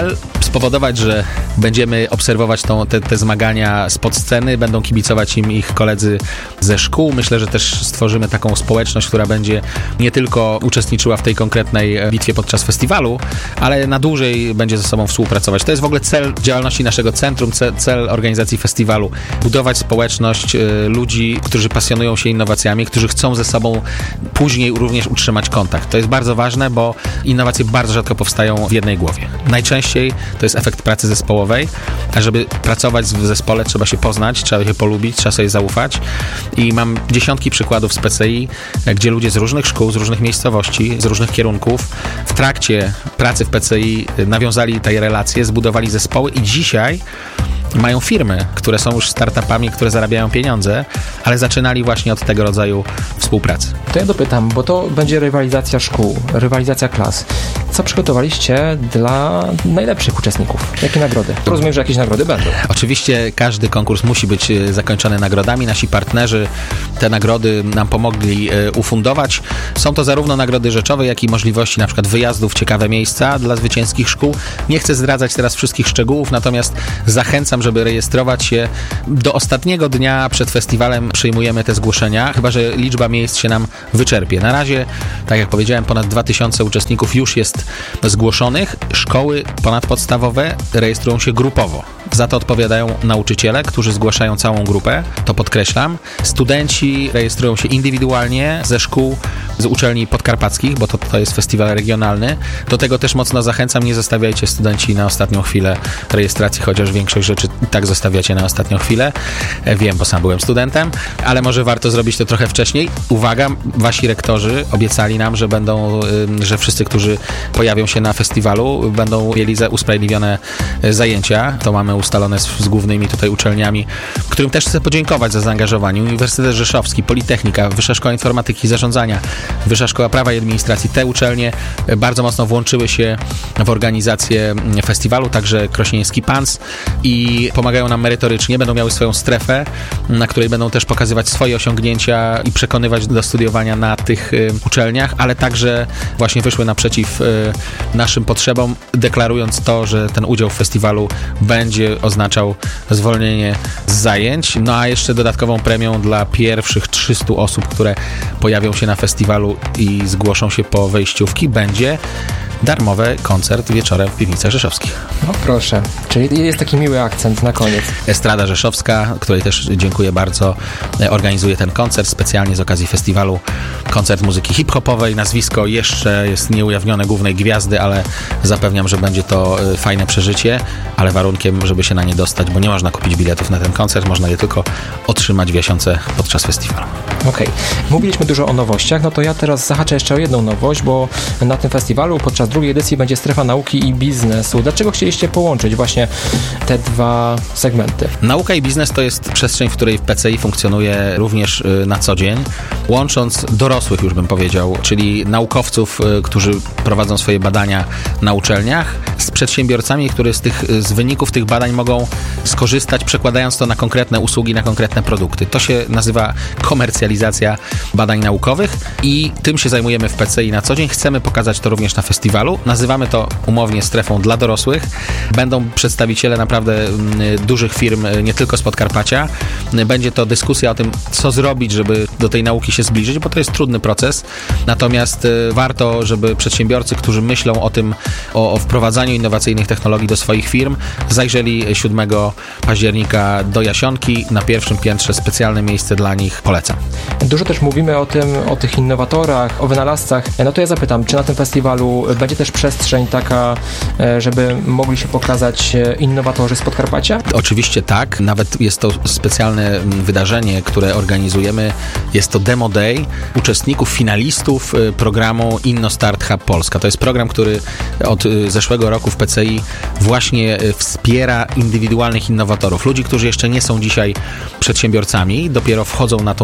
spowodować, że będziemy obserwować tą, te, te zmagania spod sceny, będą kibicować im ich koledzy ze szkół. Myślę, że też stworzymy taką społeczność, która będzie nie tylko uczestniczyła w tej konkretnej bitwie podczas festiwalu, ale na dłużej będzie ze sobą współpracować. To jest w ogóle cel działalności naszego centrum, cel, cel organizacji festiwalu. Budować społeczność y, ludzi, którzy pasjonują się innowacjami, którzy chcą ze sobą później również utrzymać kontakt. To jest bardzo ważne, bo innowacje bardzo rzadko powstają w jednej głowie. Najczęściej to jest efekt pracy zespołowej, a żeby pracować w zespole trzeba się poznać, trzeba się polubić, trzeba sobie zaufać i mam dziesiątki przykładów z P C I, gdzie ludzie z różnych szkół, z różnych miejscowości, z różnych kierunków w trakcie pracy w P C I nawiązali te relacje, zbudowali zespoły i dzisiaj mają firmy, które są już startupami, które zarabiają pieniądze, ale zaczynali właśnie od tego rodzaju współpracy. To ja dopytam, bo to będzie rywalizacja szkół, rywalizacja klas. Co przygotowaliście dla najlepszych uczestników? Jakie nagrody? Rozumiem, że jakieś nagrody będą. Oczywiście każdy konkurs musi być zakończony nagrodami. Nasi partnerzy te nagrody nam pomogli ufundować. Są to zarówno nagrody rzeczowe, jak i możliwości na przykład wyjazdów w ciekawe miejsca dla zwycięskich szkół. Nie chcę zdradzać teraz wszystkich szczegółów, natomiast zachęcam, żeby rejestrować się. Do ostatniego dnia przed festiwalem przyjmujemy te zgłoszenia, chyba że liczba miejsc się nam wyczerpie. Na razie, tak jak powiedziałem, ponad dwa tysiące uczestników już jest zgłoszonych. Szkoły ponadpodstawowe rejestrują się grupowo. Za to odpowiadają nauczyciele, którzy zgłaszają całą grupę, to podkreślam. Studenci rejestrują się indywidualnie ze szkół, z uczelni podkarpackich, bo to, to jest festiwal regionalny. Do tego też mocno zachęcam, nie zostawiajcie studenci na ostatnią chwilę rejestracji, chociaż większość rzeczy i tak zostawiacie na ostatnią chwilę. Wiem, bo sam byłem studentem, ale może warto zrobić to trochę wcześniej. Uwaga, wasi rektorzy obiecali nam, że będą, że wszyscy, którzy pojawią się na festiwalu, będą mieli usprawiedliwione zajęcia. To mamy ustalone z, z głównymi tutaj uczelniami, którym też chcę podziękować za zaangażowanie. Uniwersytet Rzeszowski, Politechnika, Wyższa Szkoła Informatyki i Zarządzania, Wyższa Szkoła Prawa i Administracji. Te uczelnie bardzo mocno włączyły się w organizację festiwalu, także Krośnieński P A N S i pomagają nam merytorycznie. Będą miały swoją strefę, na której będą też pokazywać swoje osiągnięcia i przekonywać do studiowania na tych y, uczelniach, ale także właśnie wyszły naprzeciw y, naszym potrzebom, deklarując to, że ten udział w festiwalu będzie oznaczał zwolnienie z zajęć. No a jeszcze dodatkową premią dla pierwszych trzystu osób, które pojawią się na festiwalu i zgłoszą się po wejściówki, będzie darmowy koncert wieczorem w piwnicach rzeszowskich. No proszę, czyli jest taki miły akcent na koniec. Estrada Rzeszowska, której też dziękuję bardzo, organizuje ten koncert specjalnie z okazji festiwalu. Koncert muzyki hip-hopowej. Nazwisko jeszcze jest nieujawnione głównej gwiazdy, ale zapewniam, że będzie to fajne przeżycie, ale warunkiem, żeby się na nie dostać, bo nie można kupić biletów na ten koncert, można je tylko otrzymać w Jasiące podczas festiwalu. Okej, okay. Mówiliśmy dużo o nowościach, no to ja teraz zahaczę jeszcze o jedną nowość, bo na tym festiwalu podczas drugiej edycji będzie strefa nauki i biznesu. Dlaczego chcieliście połączyć właśnie te dwa segmenty? Nauka i biznes to jest przestrzeń, w której w P C I funkcjonuje również na co dzień, łącząc dorosłych, już bym powiedział, czyli naukowców, którzy prowadzą swoje badania na uczelniach, z przedsiębiorcami, którzy z, tych, z wyników tych badań mogą skorzystać, przekładając to na konkretne usługi, na konkretne produkty. To się nazywa komercjalizacja badań naukowych i tym się zajmujemy w P C I na co dzień. Chcemy pokazać to również na festiwalu. Nazywamy to umownie strefą dla dorosłych. Będą przedstawiciele naprawdę dużych firm, nie tylko z Podkarpacia. Będzie to dyskusja o tym, co zrobić, żeby do tej nauki się zbliżyć, bo to jest trudny proces. Natomiast warto, żeby przedsiębiorcy, którzy myślą o tym, o, o wprowadzaniu innowacyjnych technologii do swoich firm, zajrzeli siódmego października do Jasionki. Na pierwszym piętrze specjalne miejsce dla nich polecam. Dużo też mówimy o tym, o tych innowatorach, o wynalazcach. No to ja zapytam, czy na tym festiwalu będzie też przestrzeń taka, żeby mogli się pokazać innowatorzy z Podkarpacia? Oczywiście tak. Nawet jest to specjalne wydarzenie, które organizujemy. Jest to Demo Day uczestników, finalistów programu InnoStart Hub Polska. To jest program, który od zeszłego roku w P C I właśnie wspiera indywidualnych innowatorów. Ludzi, którzy jeszcze nie są dzisiaj przedsiębiorcami, dopiero wchodzą na tą drogę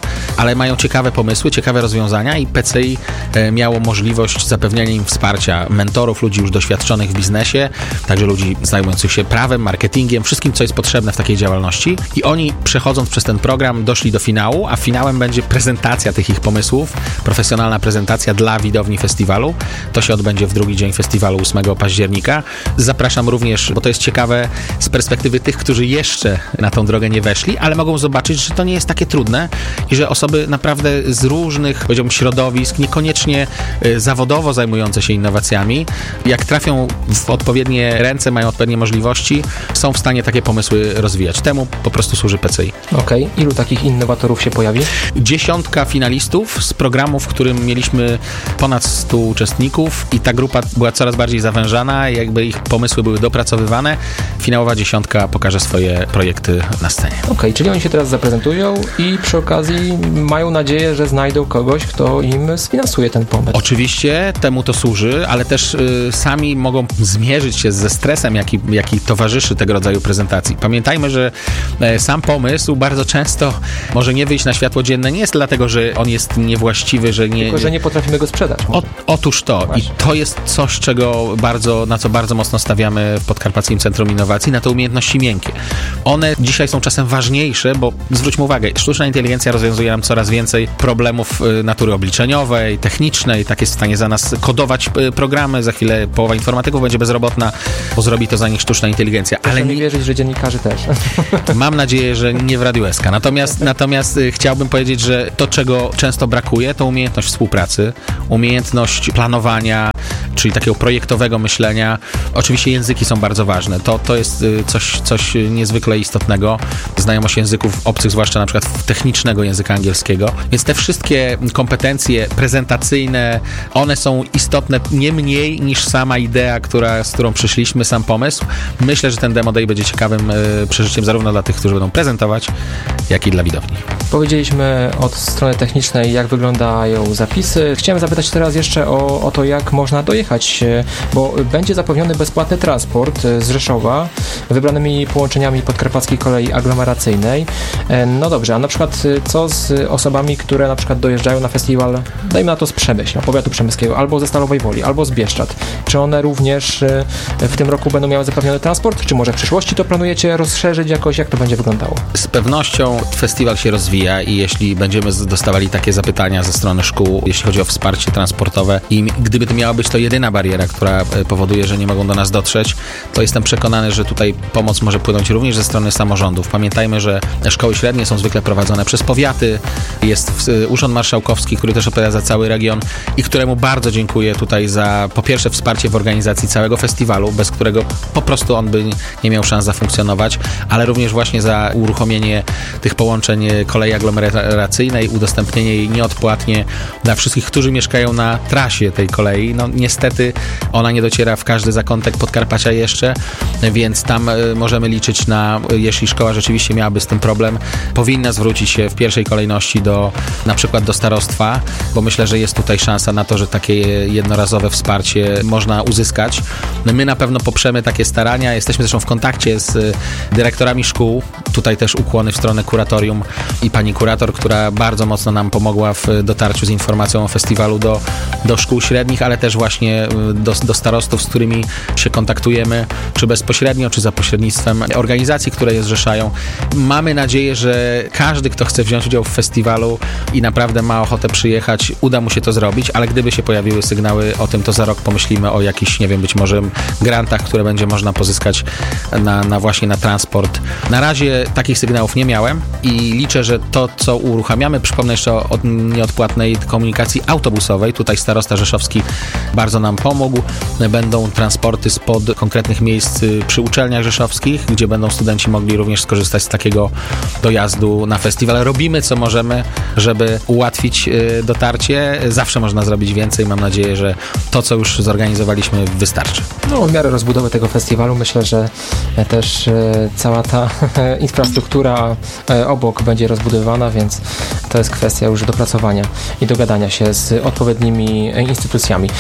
ale mają ciekawe pomysły, ciekawe rozwiązania i P C I miało możliwość zapewnienia im wsparcia mentorów, ludzi już doświadczonych w biznesie, także ludzi zajmujących się prawem, marketingiem, wszystkim, co jest potrzebne w takiej działalności. I oni, przechodząc przez ten program, doszli do finału, a finałem będzie prezentacja tych ich pomysłów, profesjonalna prezentacja dla widowni festiwalu. To się odbędzie w drugi dzień festiwalu ósmego października. Zapraszam również, bo to jest ciekawe z perspektywy tych, którzy jeszcze na tą drogę nie weszli, ale mogą zobaczyć, że to nie jest takie trudne i że osoby naprawdę z różnych, powiedziałbym, środowisk, niekoniecznie zawodowo zajmujące się innowacjami, jak trafią w odpowiednie ręce, mają odpowiednie możliwości, są w stanie takie pomysły rozwijać. Temu po prostu służy P C I. Okej. Okay. Ilu takich innowatorów się pojawi? Dziesiątka finalistów z programu, w którym mieliśmy ponad stu uczestników i ta grupa była coraz bardziej zawężana, jakby ich pomysły były dopracowywane. Finałowa dziesiątka pokaże swoje projekty na scenie. Okej, okay, czyli oni się teraz zaprezentują i przy okazji mają nadzieję, że znajdą kogoś, kto im sfinansuje ten pomysł. Oczywiście temu to służy, ale też y, sami mogą zmierzyć się ze stresem, jaki, jaki towarzyszy tego rodzaju prezentacji. Pamiętajmy, że e, sam pomysł bardzo często może nie wyjść na światło dzienne, nie jest dlatego, że on jest niewłaściwy, że nie... Tylko, że nie potrafimy go sprzedać. O, otóż to. Właśnie. I to jest coś, czego bardzo, na co bardzo mocno stawiamy w Podkarpackim Centrum Innowacji, na te umiejętności miękkie. One dzisiaj są czasem ważniejsze, bo zwróćmy uwagę, sztuczna inteligencja rozwiązuje nam coraz więcej problemów natury obliczeniowej, technicznej, tak jest w stanie za nas kodować programy, za chwilę połowa informatyków będzie bezrobotna, bo zrobi to za nich sztuczna inteligencja. Proszę ale nie wierzyć, że dziennikarze też. Mam nadzieję, że nie w Radiu S K. Natomiast, natomiast chciałbym powiedzieć, że to, czego często brakuje, to umiejętność współpracy, umiejętność planowania, czyli takiego projektowego myślenia. Oczywiście języki są bardzo ważne. To, to jest coś, coś niezwykle istotnego. Znajomość języków obcych, zwłaszcza na przykład technicznego języka angielskiego. Więc te wszystkie kompetencje prezentacyjne, one są istotne nie mniej niż sama idea, która, z którą przyszliśmy, sam pomysł. Myślę, że ten Demo Day będzie ciekawym przeżyciem zarówno dla tych, którzy będą prezentować, jak i dla widowni. Powiedzieliśmy od strony technicznej, jak wyglądają zapisy. Chciałem zapytać teraz jeszcze o, o to, jak można dojechać, bo będzie zapewniony bezpłatny transport z Rzeszowa wybranymi połączeniami Podkarpackiej Kolei Aglomeracyjnej. No dobrze, a na przykład co z osobami, które na przykład dojeżdżają na festiwal, dajmy na to z Przemyśla, powiatu przemyskiego, albo ze Stalowej Woli, albo z Bieszczad. Czy one również w tym roku będą miały zapewniony transport? Czy może w przyszłości to planujecie rozszerzyć jakoś? Jak to będzie wyglądało? Z pewnością festiwal się rozwija i jeśli będziemy dostawali takie zapytania ze strony szkół, jeśli chodzi o wsparcie transportowe i gdyby to miała być to jedyna bariera, która powoduje, że nie mogą do nas dotrzeć, to jestem przekonany, że tutaj pomoc może płynąć również ze strony samorządów. Pamiętajmy, że szkoły średnie są zwykle prowadzone przez powiaty. Jest Urząd Marszałkowski, który też odpowiada za cały region i któremu bardzo dziękuję tutaj za, po pierwsze, wsparcie w organizacji całego festiwalu, bez którego po prostu on by nie miał szans zafunkcjonować, ale również właśnie za uruchomienie tych połączeń kolei aglomeracyjnej, udostępnienie jej nieodpłatnie dla wszystkich, którzy mieszkają na trasie tej kolei. No niestety ona nie dociera w każdy zakątek Podkarpacia jeszcze, więc tam możemy liczyć na, jeśli szkoła rzeczywiście miałaby z tym problem, powinna zwrócić się w pierwszej kolejności do, na przykład do starostwa, bo myślę, że jest tutaj szansa na to, że takie jednorazowe wsparcie można uzyskać. My na pewno poprzemy takie starania. Jesteśmy zresztą w kontakcie z dyrektorami szkół. Tutaj też ukłony w stronę kuratorium i pani kurator, która bardzo mocno nam pomogła w dotarciu z informacją o festiwalu do, do szkół średnich, ale też właśnie do, do starostów, z którymi się kontaktujemy, czy bezpośrednio, czy za pośrednictwem organizacji, które je zrzeszają. Mamy nadzieję, że każdy, kto chce wziąć udział w festiwalu i naprawdę ma ochotę przyjechać, uda mu się to zrobić, ale gdyby się pojawiły sygnały o tym, to za rok pomyślimy o jakichś, nie wiem, być może grantach, które będzie można pozyskać na, na właśnie na transport. Na razie takich sygnałów nie miałem i liczę, że to, co uruchamiamy, przypomnę jeszcze o, o nieodpłatnej komunikacji autobusowej. Tutaj starosta rzeszowski bardzo nam pomógł. Będą transporty spod konkretnych miejsc przy uczelniach rzeszowskich, gdzie będą studenci mogli również skorzystać z takiego dojazdu na festiwal. Robimy, co możemy, żeby ułatwić dotarcie. Zawsze można zrobić więcej. Mam nadzieję, że to, co już zorganizowaliśmy, wystarczy. No, w miarę rozbudowy tego festiwalu myślę, że też cała ta infrastruktura obok będzie rozbudowana, więc to jest kwestia już dopracowania i dogadania się z odpowiednimi instytucjami. No dobrze.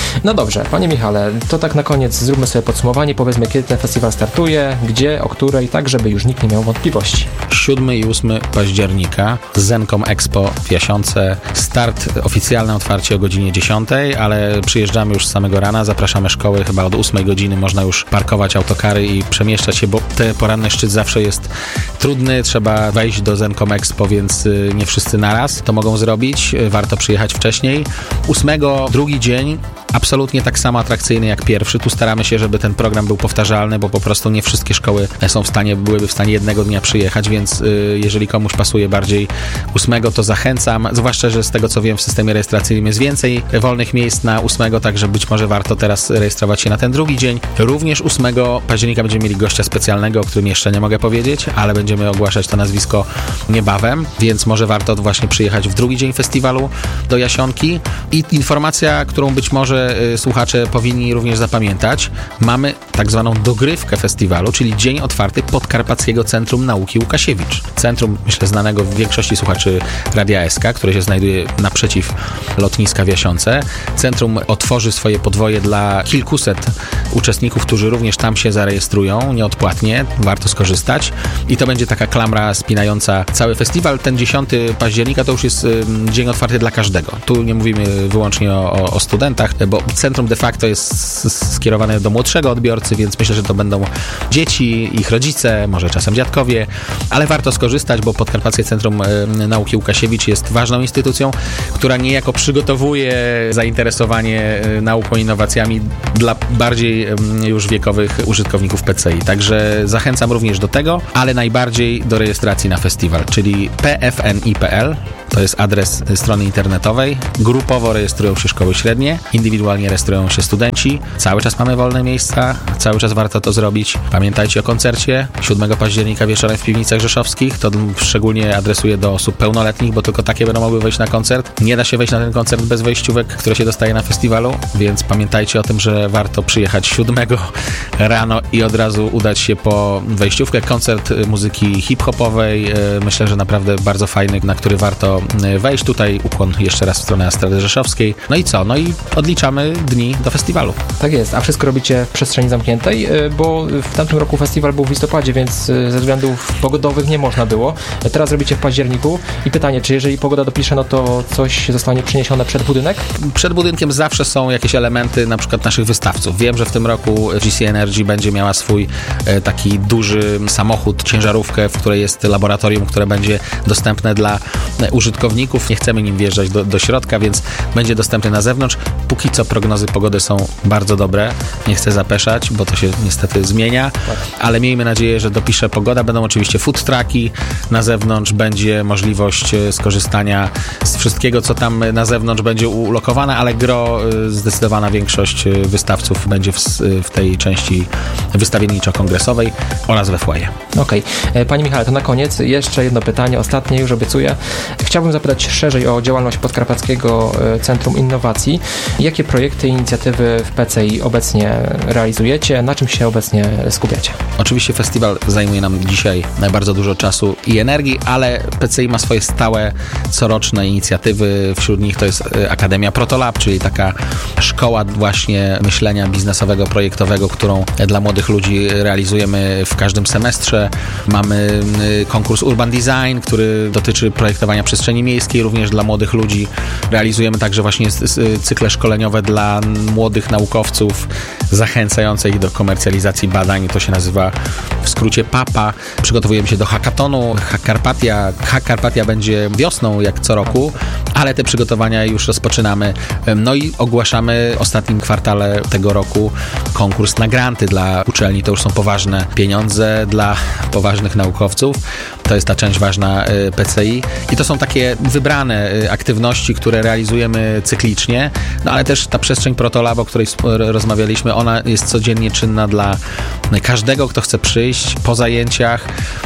Dobrze, panie Michale, to tak na koniec zróbmy sobie podsumowanie, powiedzmy kiedy ten festiwal startuje, gdzie, o której, tak żeby już nikt nie miał wątpliwości. siódmego i ósmego października Zencom Expo w Jasionce. Start, oficjalne otwarcie o godzinie dziesiątej, ale przyjeżdżamy już z samego rana, zapraszamy szkoły, chyba od ósmej godziny można już parkować autokary i przemieszczać się, bo ten poranny szczyt zawsze jest trudny, trzeba wejść do Zencom Expo, więc nie wszyscy naraz to mogą zrobić, warto przyjechać wcześniej. ósmego, drugi dzień, absolutnie tak samo atrakcyjny jak pierwszy. Tu staramy się, żeby ten program był powtarzalny, bo po prostu nie wszystkie szkoły są w stanie, byłyby w stanie jednego dnia przyjechać, więc y, jeżeli komuś pasuje bardziej ósmego, to zachęcam, zwłaszcza, że z tego co wiem w systemie rejestracyjnym jest więcej wolnych miejsc na ósmego, także być może warto teraz rejestrować się na ten drugi dzień. Również ósmego października będziemy mieli gościa specjalnego, o którym jeszcze nie mogę powiedzieć, ale będziemy ogłaszać to nazwisko niebawem, więc może warto właśnie przyjechać w drugi dzień festiwalu do Jasionki. I informacja, którą być może słuchacze powinni również zapamiętać. Mamy tak zwaną dogrywkę festiwalu, czyli dzień otwarty Podkarpackiego Centrum Nauki Łukasiewicz. Centrum, myślę, znanego w większości słuchaczy Radia S K, które się znajduje naprzeciw lotniska w Jasionce. Centrum otworzy swoje podwoje dla kilkuset uczestników, którzy również tam się zarejestrują nieodpłatnie. Warto skorzystać. I to będzie taka klamra spinająca cały festiwal. Ten dziesiątego października to już jest dzień otwarty dla każdego. Tu nie mówimy wyłącznie o, o studentach, bo centrum de facto jest skierowane do młodszego odbiorcy, więc myślę, że to będą dzieci, ich rodzice, może czasem dziadkowie, ale warto skorzystać, bo Podkarpackie Centrum Nauki Łukasiewicz jest ważną instytucją, która niejako przygotowuje zainteresowanie nauką i innowacjami dla bardziej już wiekowych użytkowników P C I. Także zachęcam również do tego, ale najbardziej do rejestracji na festiwal, czyli p f n i kropka p l. To jest adres strony internetowej. Grupowo rejestrują się szkoły średnie, indywidualnie rejestrują się studenci. Cały czas mamy wolne miejsca, cały czas warto to zrobić. Pamiętajcie o koncercie siódmego października wieczorem w Piwnicach Rzeszowskich. To szczególnie adresuję do osób pełnoletnich, bo tylko takie będą mogły wejść na koncert. Nie da się wejść na ten koncert bez wejściówek, które się dostaje na festiwalu, więc pamiętajcie o tym, że warto przyjechać siódmego rano i od razu udać się po wejściówkę. Koncert muzyki hip-hopowej, myślę, że naprawdę bardzo fajny, na który warto wejść. Tutaj ukłon jeszcze raz w stronę Estrady Rzeszowskiej. No i co? No i odliczamy dni do festiwalu. Tak jest, a wszystko robicie w przestrzeni zamkniętej, bo w tamtym roku festiwal był w listopadzie, więc ze względów pogodowych nie można było. Teraz robicie w październiku i pytanie, czy jeżeli pogoda dopisze, no to coś zostanie przeniesione przed budynek? Przed budynkiem zawsze są jakieś elementy, na przykład naszych wystawców. Wiem, że w tym roku G C Energy będzie miała swój e, taki duży samochód, ciężarówkę, w której jest laboratorium, które będzie dostępne dla e, użytkowników. Nie chcemy nim wjeżdżać do, do środka, więc będzie dostępny na zewnątrz. Póki co prognozy pogody są bardzo dobre. Nie chcę zapeszać, bo to się niestety zmienia, ale miejmy nadzieję, że dopisze pogoda. Będą oczywiście food trucki na zewnątrz, będzie możliwość skorzystania z wszystkiego, co tam na zewnątrz będzie ulokowane, ale gro, zdecydowana większość wystawców będzie w, w tej części wystawienniczo-kongresowej oraz we foyer. Okej. Okay. Panie Michale, to na koniec jeszcze jedno pytanie, ostatnie już obiecuję. Chciałbym zapytać szerzej o działalność Podkarpackiego Centrum Innowacji. Jakie projekty i inicjatywy w P C I obecnie realizujecie? Na czym się obecnie skupiacie? Oczywiście festiwal zajmuje nam dzisiaj bardzo dużo czasu i energii, ale P C I ma swoje stałe, coroczne inicjatywy. Wśród nich to jest Akademia Protolab, czyli taka szkoła właśnie myślenia biznesowego, projektowego, którą dla młodych ludzi realizujemy w każdym semestrze. Mamy konkurs Urban Design, który dotyczy projektowania przestrzeni miejskiej, również dla młodych ludzi. Realizujemy także właśnie cykle szkoleniowe dla młodych naukowców, zachęcające ich do komercjalizacji badań. To się nazywa w skrócie PAPA. Przygotowujemy się do hackatonu. Hackarpatia, Hackarpatia będzie wiosną, jak co roku, ale te przygotowania już rozpoczynamy. No i ogłaszamy w ostatnim kwartale tego roku konkurs na granty dla uczelni. To już są poważne pieniądze dla poważnych naukowców. To jest ta część ważna P C I i to są takie wybrane aktywności, które realizujemy cyklicznie, no ale też ta przestrzeń Protolab, o której rozmawialiśmy, ona jest codziennie czynna dla każdego, kto chce przyjść po zajęciach.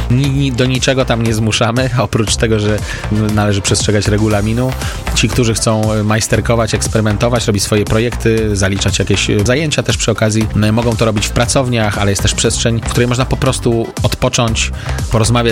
Do niczego tam nie zmuszamy, oprócz tego, że należy przestrzegać regulaminu. Ci, którzy chcą majsterkować, eksperymentować, robić swoje projekty, zaliczać jakieś zajęcia też przy okazji, mogą to robić w pracowniach, ale jest też przestrzeń, w której można po prostu odpocząć, porozmawiać z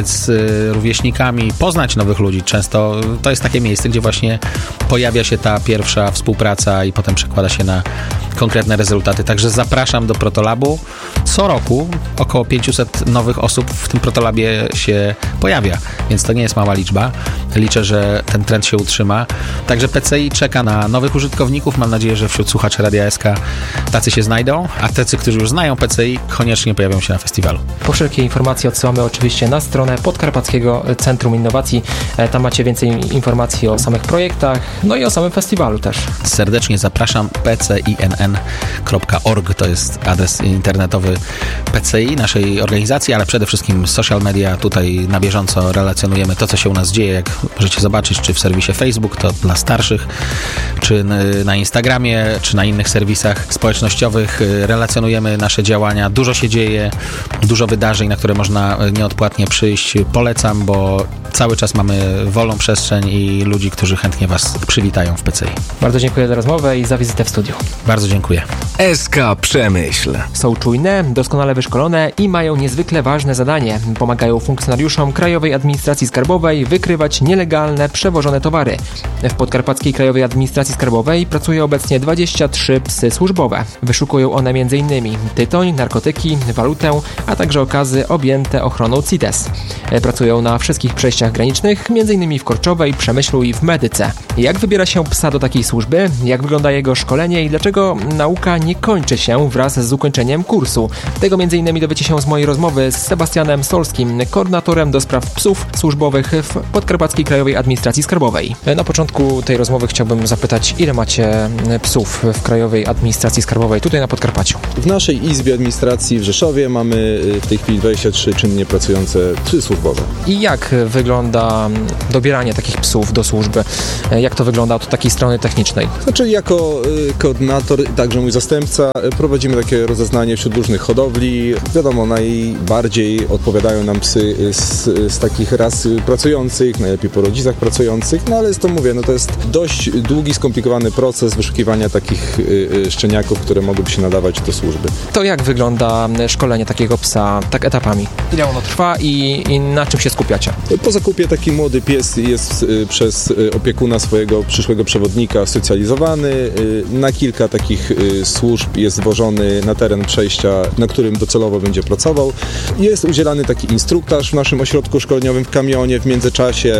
rówieśnikami, poznać nowych ludzi. Często to jest takie miejsce, gdzie właśnie pojawia się ta pierwsza współpraca i potem przekłada się na konkretne rezultaty. Także zapraszam do Protolabu. Co roku około pięćset nowych osób w tym Protolabie się pojawia, więc to nie jest mała liczba. Liczę, że ten trend się utrzyma. Także P C I czeka na nowych użytkowników. Mam nadzieję, że wśród słuchaczy Radia S K tacy się znajdą, a tacy, którzy już znają P C I, koniecznie pojawią się na festiwalu. Po wszelkie informacje odsyłamy oczywiście na stronę Podkarpackiego Centrum Innowacji. Tam macie więcej informacji o samych projektach, no i o samym festiwalu też. Serdecznie zapraszam. p c i n n kropka org to jest adres internetowy P C I, naszej organizacji, ale przede wszystkim social media. Tutaj na bieżąco relacjonujemy to, co się u nas dzieje, jak możecie zobaczyć, czy w serwisie Facebook, to dla starszych, czy na Instagramie, czy na innych serwisach społecznościowych. Relacjonujemy nasze działania. Dużo się dzieje, dużo wydarzeń, na które można nieodpłatnie przyjść. Polecam, bo cały czas mamy wolną przestrzeń i ludzi, którzy chętnie Was przywitają w P C I. Bardzo dziękuję za rozmowę i za wizytę w studiu. Bardzo dziękuję. S K Przemyśl. Są czujne, doskonale wyszkolone i mają niezwykle ważne zadanie. Pomagają funkcjonariuszom Krajowej Administracji Skarbowej wykrywać nielegalne, przewożone towary. W Podkarpackiej Krajowej Administracji Skarbowej pracuje obecnie dwadzieścia trzy psy służbowe. Wyszukują one m.in. tytoń, narkotyki, walutę, a także okazy objęte ochroną C I T E S. Pracują na wszystkich przejściach granicznych, m.in. w Korczowej, Przemyślu i w Medyce. Jak wybiera się psa do takiej służby? Jak wygląda jego szkolenie i dlaczego nauka nie kończy się wraz z ukończeniem kursu? Tego m.in. dowiecie się z mojej rozmowy z Sebastianem Solskim, koordynatorem do spraw psów służbowych w Podkarpackiej Krajowej Administracji Skarbowej. Na początku tej rozmowy chciałbym zapytać, ile macie psów w Krajowej Administracji Skarbowej tutaj na Podkarpaciu? W naszej Izbie Administracji w Rzeszowie mamy w tej chwili dwadzieścia trzy czynnie pracujące psy służbowe. I jak wygląda dobieranie takich psów do służby? Jak to wygląda od takiej strony technicznej? Znaczy jako koordynator, także mój zastępca, prowadzimy takie rozeznanie wśród różnych hodowli. Wiadomo, najbardziej odpowiadają nam psy z, z takich ras pracujących, najlepiej po rodzicach pracujących, no ale to mówię, no to jest dość długi, skomplikowany proces wyszukiwania takich szczeniaków, które mogłyby się nadawać do służby. To jak wygląda szkolenie takiego psa tak etapami? Ile ono trwa i, i na czym się skupiacie? Po zakupie taki młody pies jest przez opiekuna swojego przyszłego przewodnika socjalizowany. Na kilka takich służb jest wożony na teren przejścia, na którym docelowo będzie pracował. Jest udzielany taki instruktaż w naszym ośrodku szkoleniowym w kamionie w międzyczasie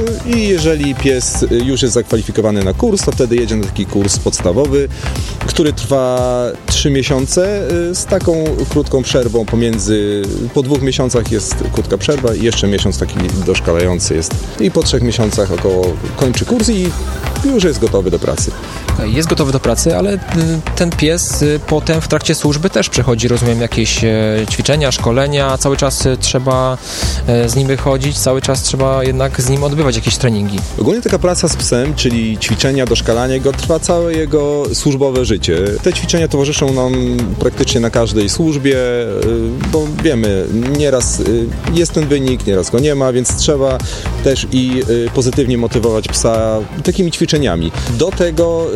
i jeżeli pies już jest zakwalifikowany na kurs, to wtedy jedzie na taki kurs podstawowy, który trwa trzy miesiące z taką krótką przerwą pomiędzy, po dwóch miesiącach jest krótka przerwa i jeszcze miesiąc taki doszkalający jest. I po trzech miesiącach około kończy kurs i już jest gotowy do pracy. Jest gotowy do pracy, ale ten pies potem w trakcie służby też przechodzi, rozumiem, jakieś ćwiczenia, szkolenia, cały czas trzeba z nim wychodzić, cały czas trzeba jednak z nim odbywać jakieś treningi. Ogólnie taka praca z psem, czyli ćwiczenia, doszkalanie go, trwa całe jego służbowe życie. Te ćwiczenia towarzyszą nam praktycznie na każdej służbie, bo wiemy, nieraz jest ten wynik, nieraz go nie ma, więc trzeba też i pozytywnie motywować psa takimi ćwiczeniami. Do tego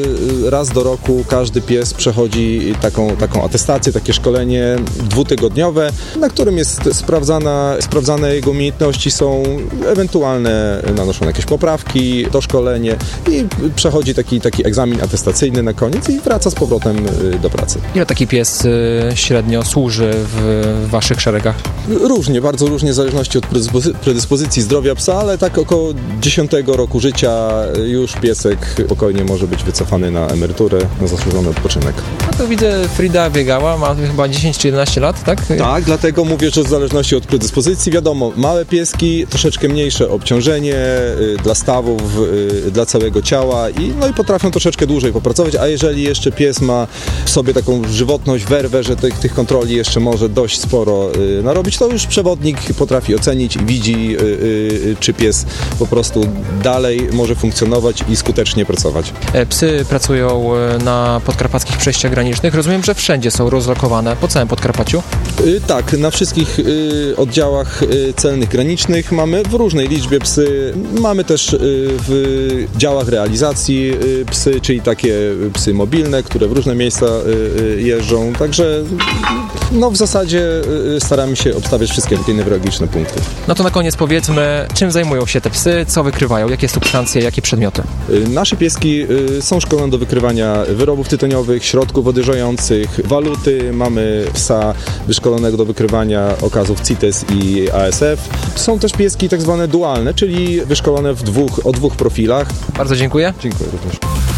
raz do roku każdy pies przechodzi taką, taką atestację, takie szkolenie dwutygodniowe, na którym jest sprawdzana, sprawdzane jego umiejętności, są ewentualne nanoszone jakieś poprawki, doszkolenie i przechodzi taki, taki egzamin atestacyjny na koniec i wraca z powrotem do pracy. Ile taki pies średnio służy w waszych szeregach? Różnie, bardzo różnie, w zależności od predyspozy- predyspozycji zdrowia psa, ale tak około dziesiątego roku życia już piesek spokojnie może być wycofany na emeryturę, na zasłużony odpoczynek. No to widzę, Frida biegała, ma chyba dziesięć czy jedenaście lat, tak? Tak, dlatego mówię, że w zależności od predyspozycji, wiadomo, małe pieski, troszeczkę mniejsze obciążenie y, dla stawów, y, dla całego ciała i, no i potrafią troszeczkę dłużej popracować, a jeżeli jeszcze pies ma w sobie taką żywotność, werwę, że tych, tych kontroli jeszcze może dość sporo y, narobić, to już przewodnik potrafi ocenić i widzi, y, y, czy pies po prostu dalej może funkcjonować i skutecznie pracować. Psy pracują na Podkarpackiej podkarpackich przejściach granicznych. Rozumiem, że wszędzie są rozlokowane po całym Podkarpaciu. Y, tak, na wszystkich y, oddziałach y, celnych granicznych mamy w różnej liczbie psy. Mamy też y, w działach realizacji y, psy, czyli takie psy mobilne, które w różne miejsca y, y, jeżdżą. Także no, w zasadzie y, staramy się obstawiać wszystkie takie newralgiczne punkty. No to na koniec powiedzmy, czym zajmują się te psy, co wykrywają, jakie substancje, jakie przedmioty? Y, nasze pieski y, są szkolone do wykrywania wyrobów tytoniowych, środków odyrzających, waluty. Mamy psa wyszkolonego do wykrywania okazów C I T E S i A S F. Są też pieski tak zwane dualne, czyli wyszkolone w dwóch, o dwóch profilach. Bardzo dziękuję. Dziękuję również.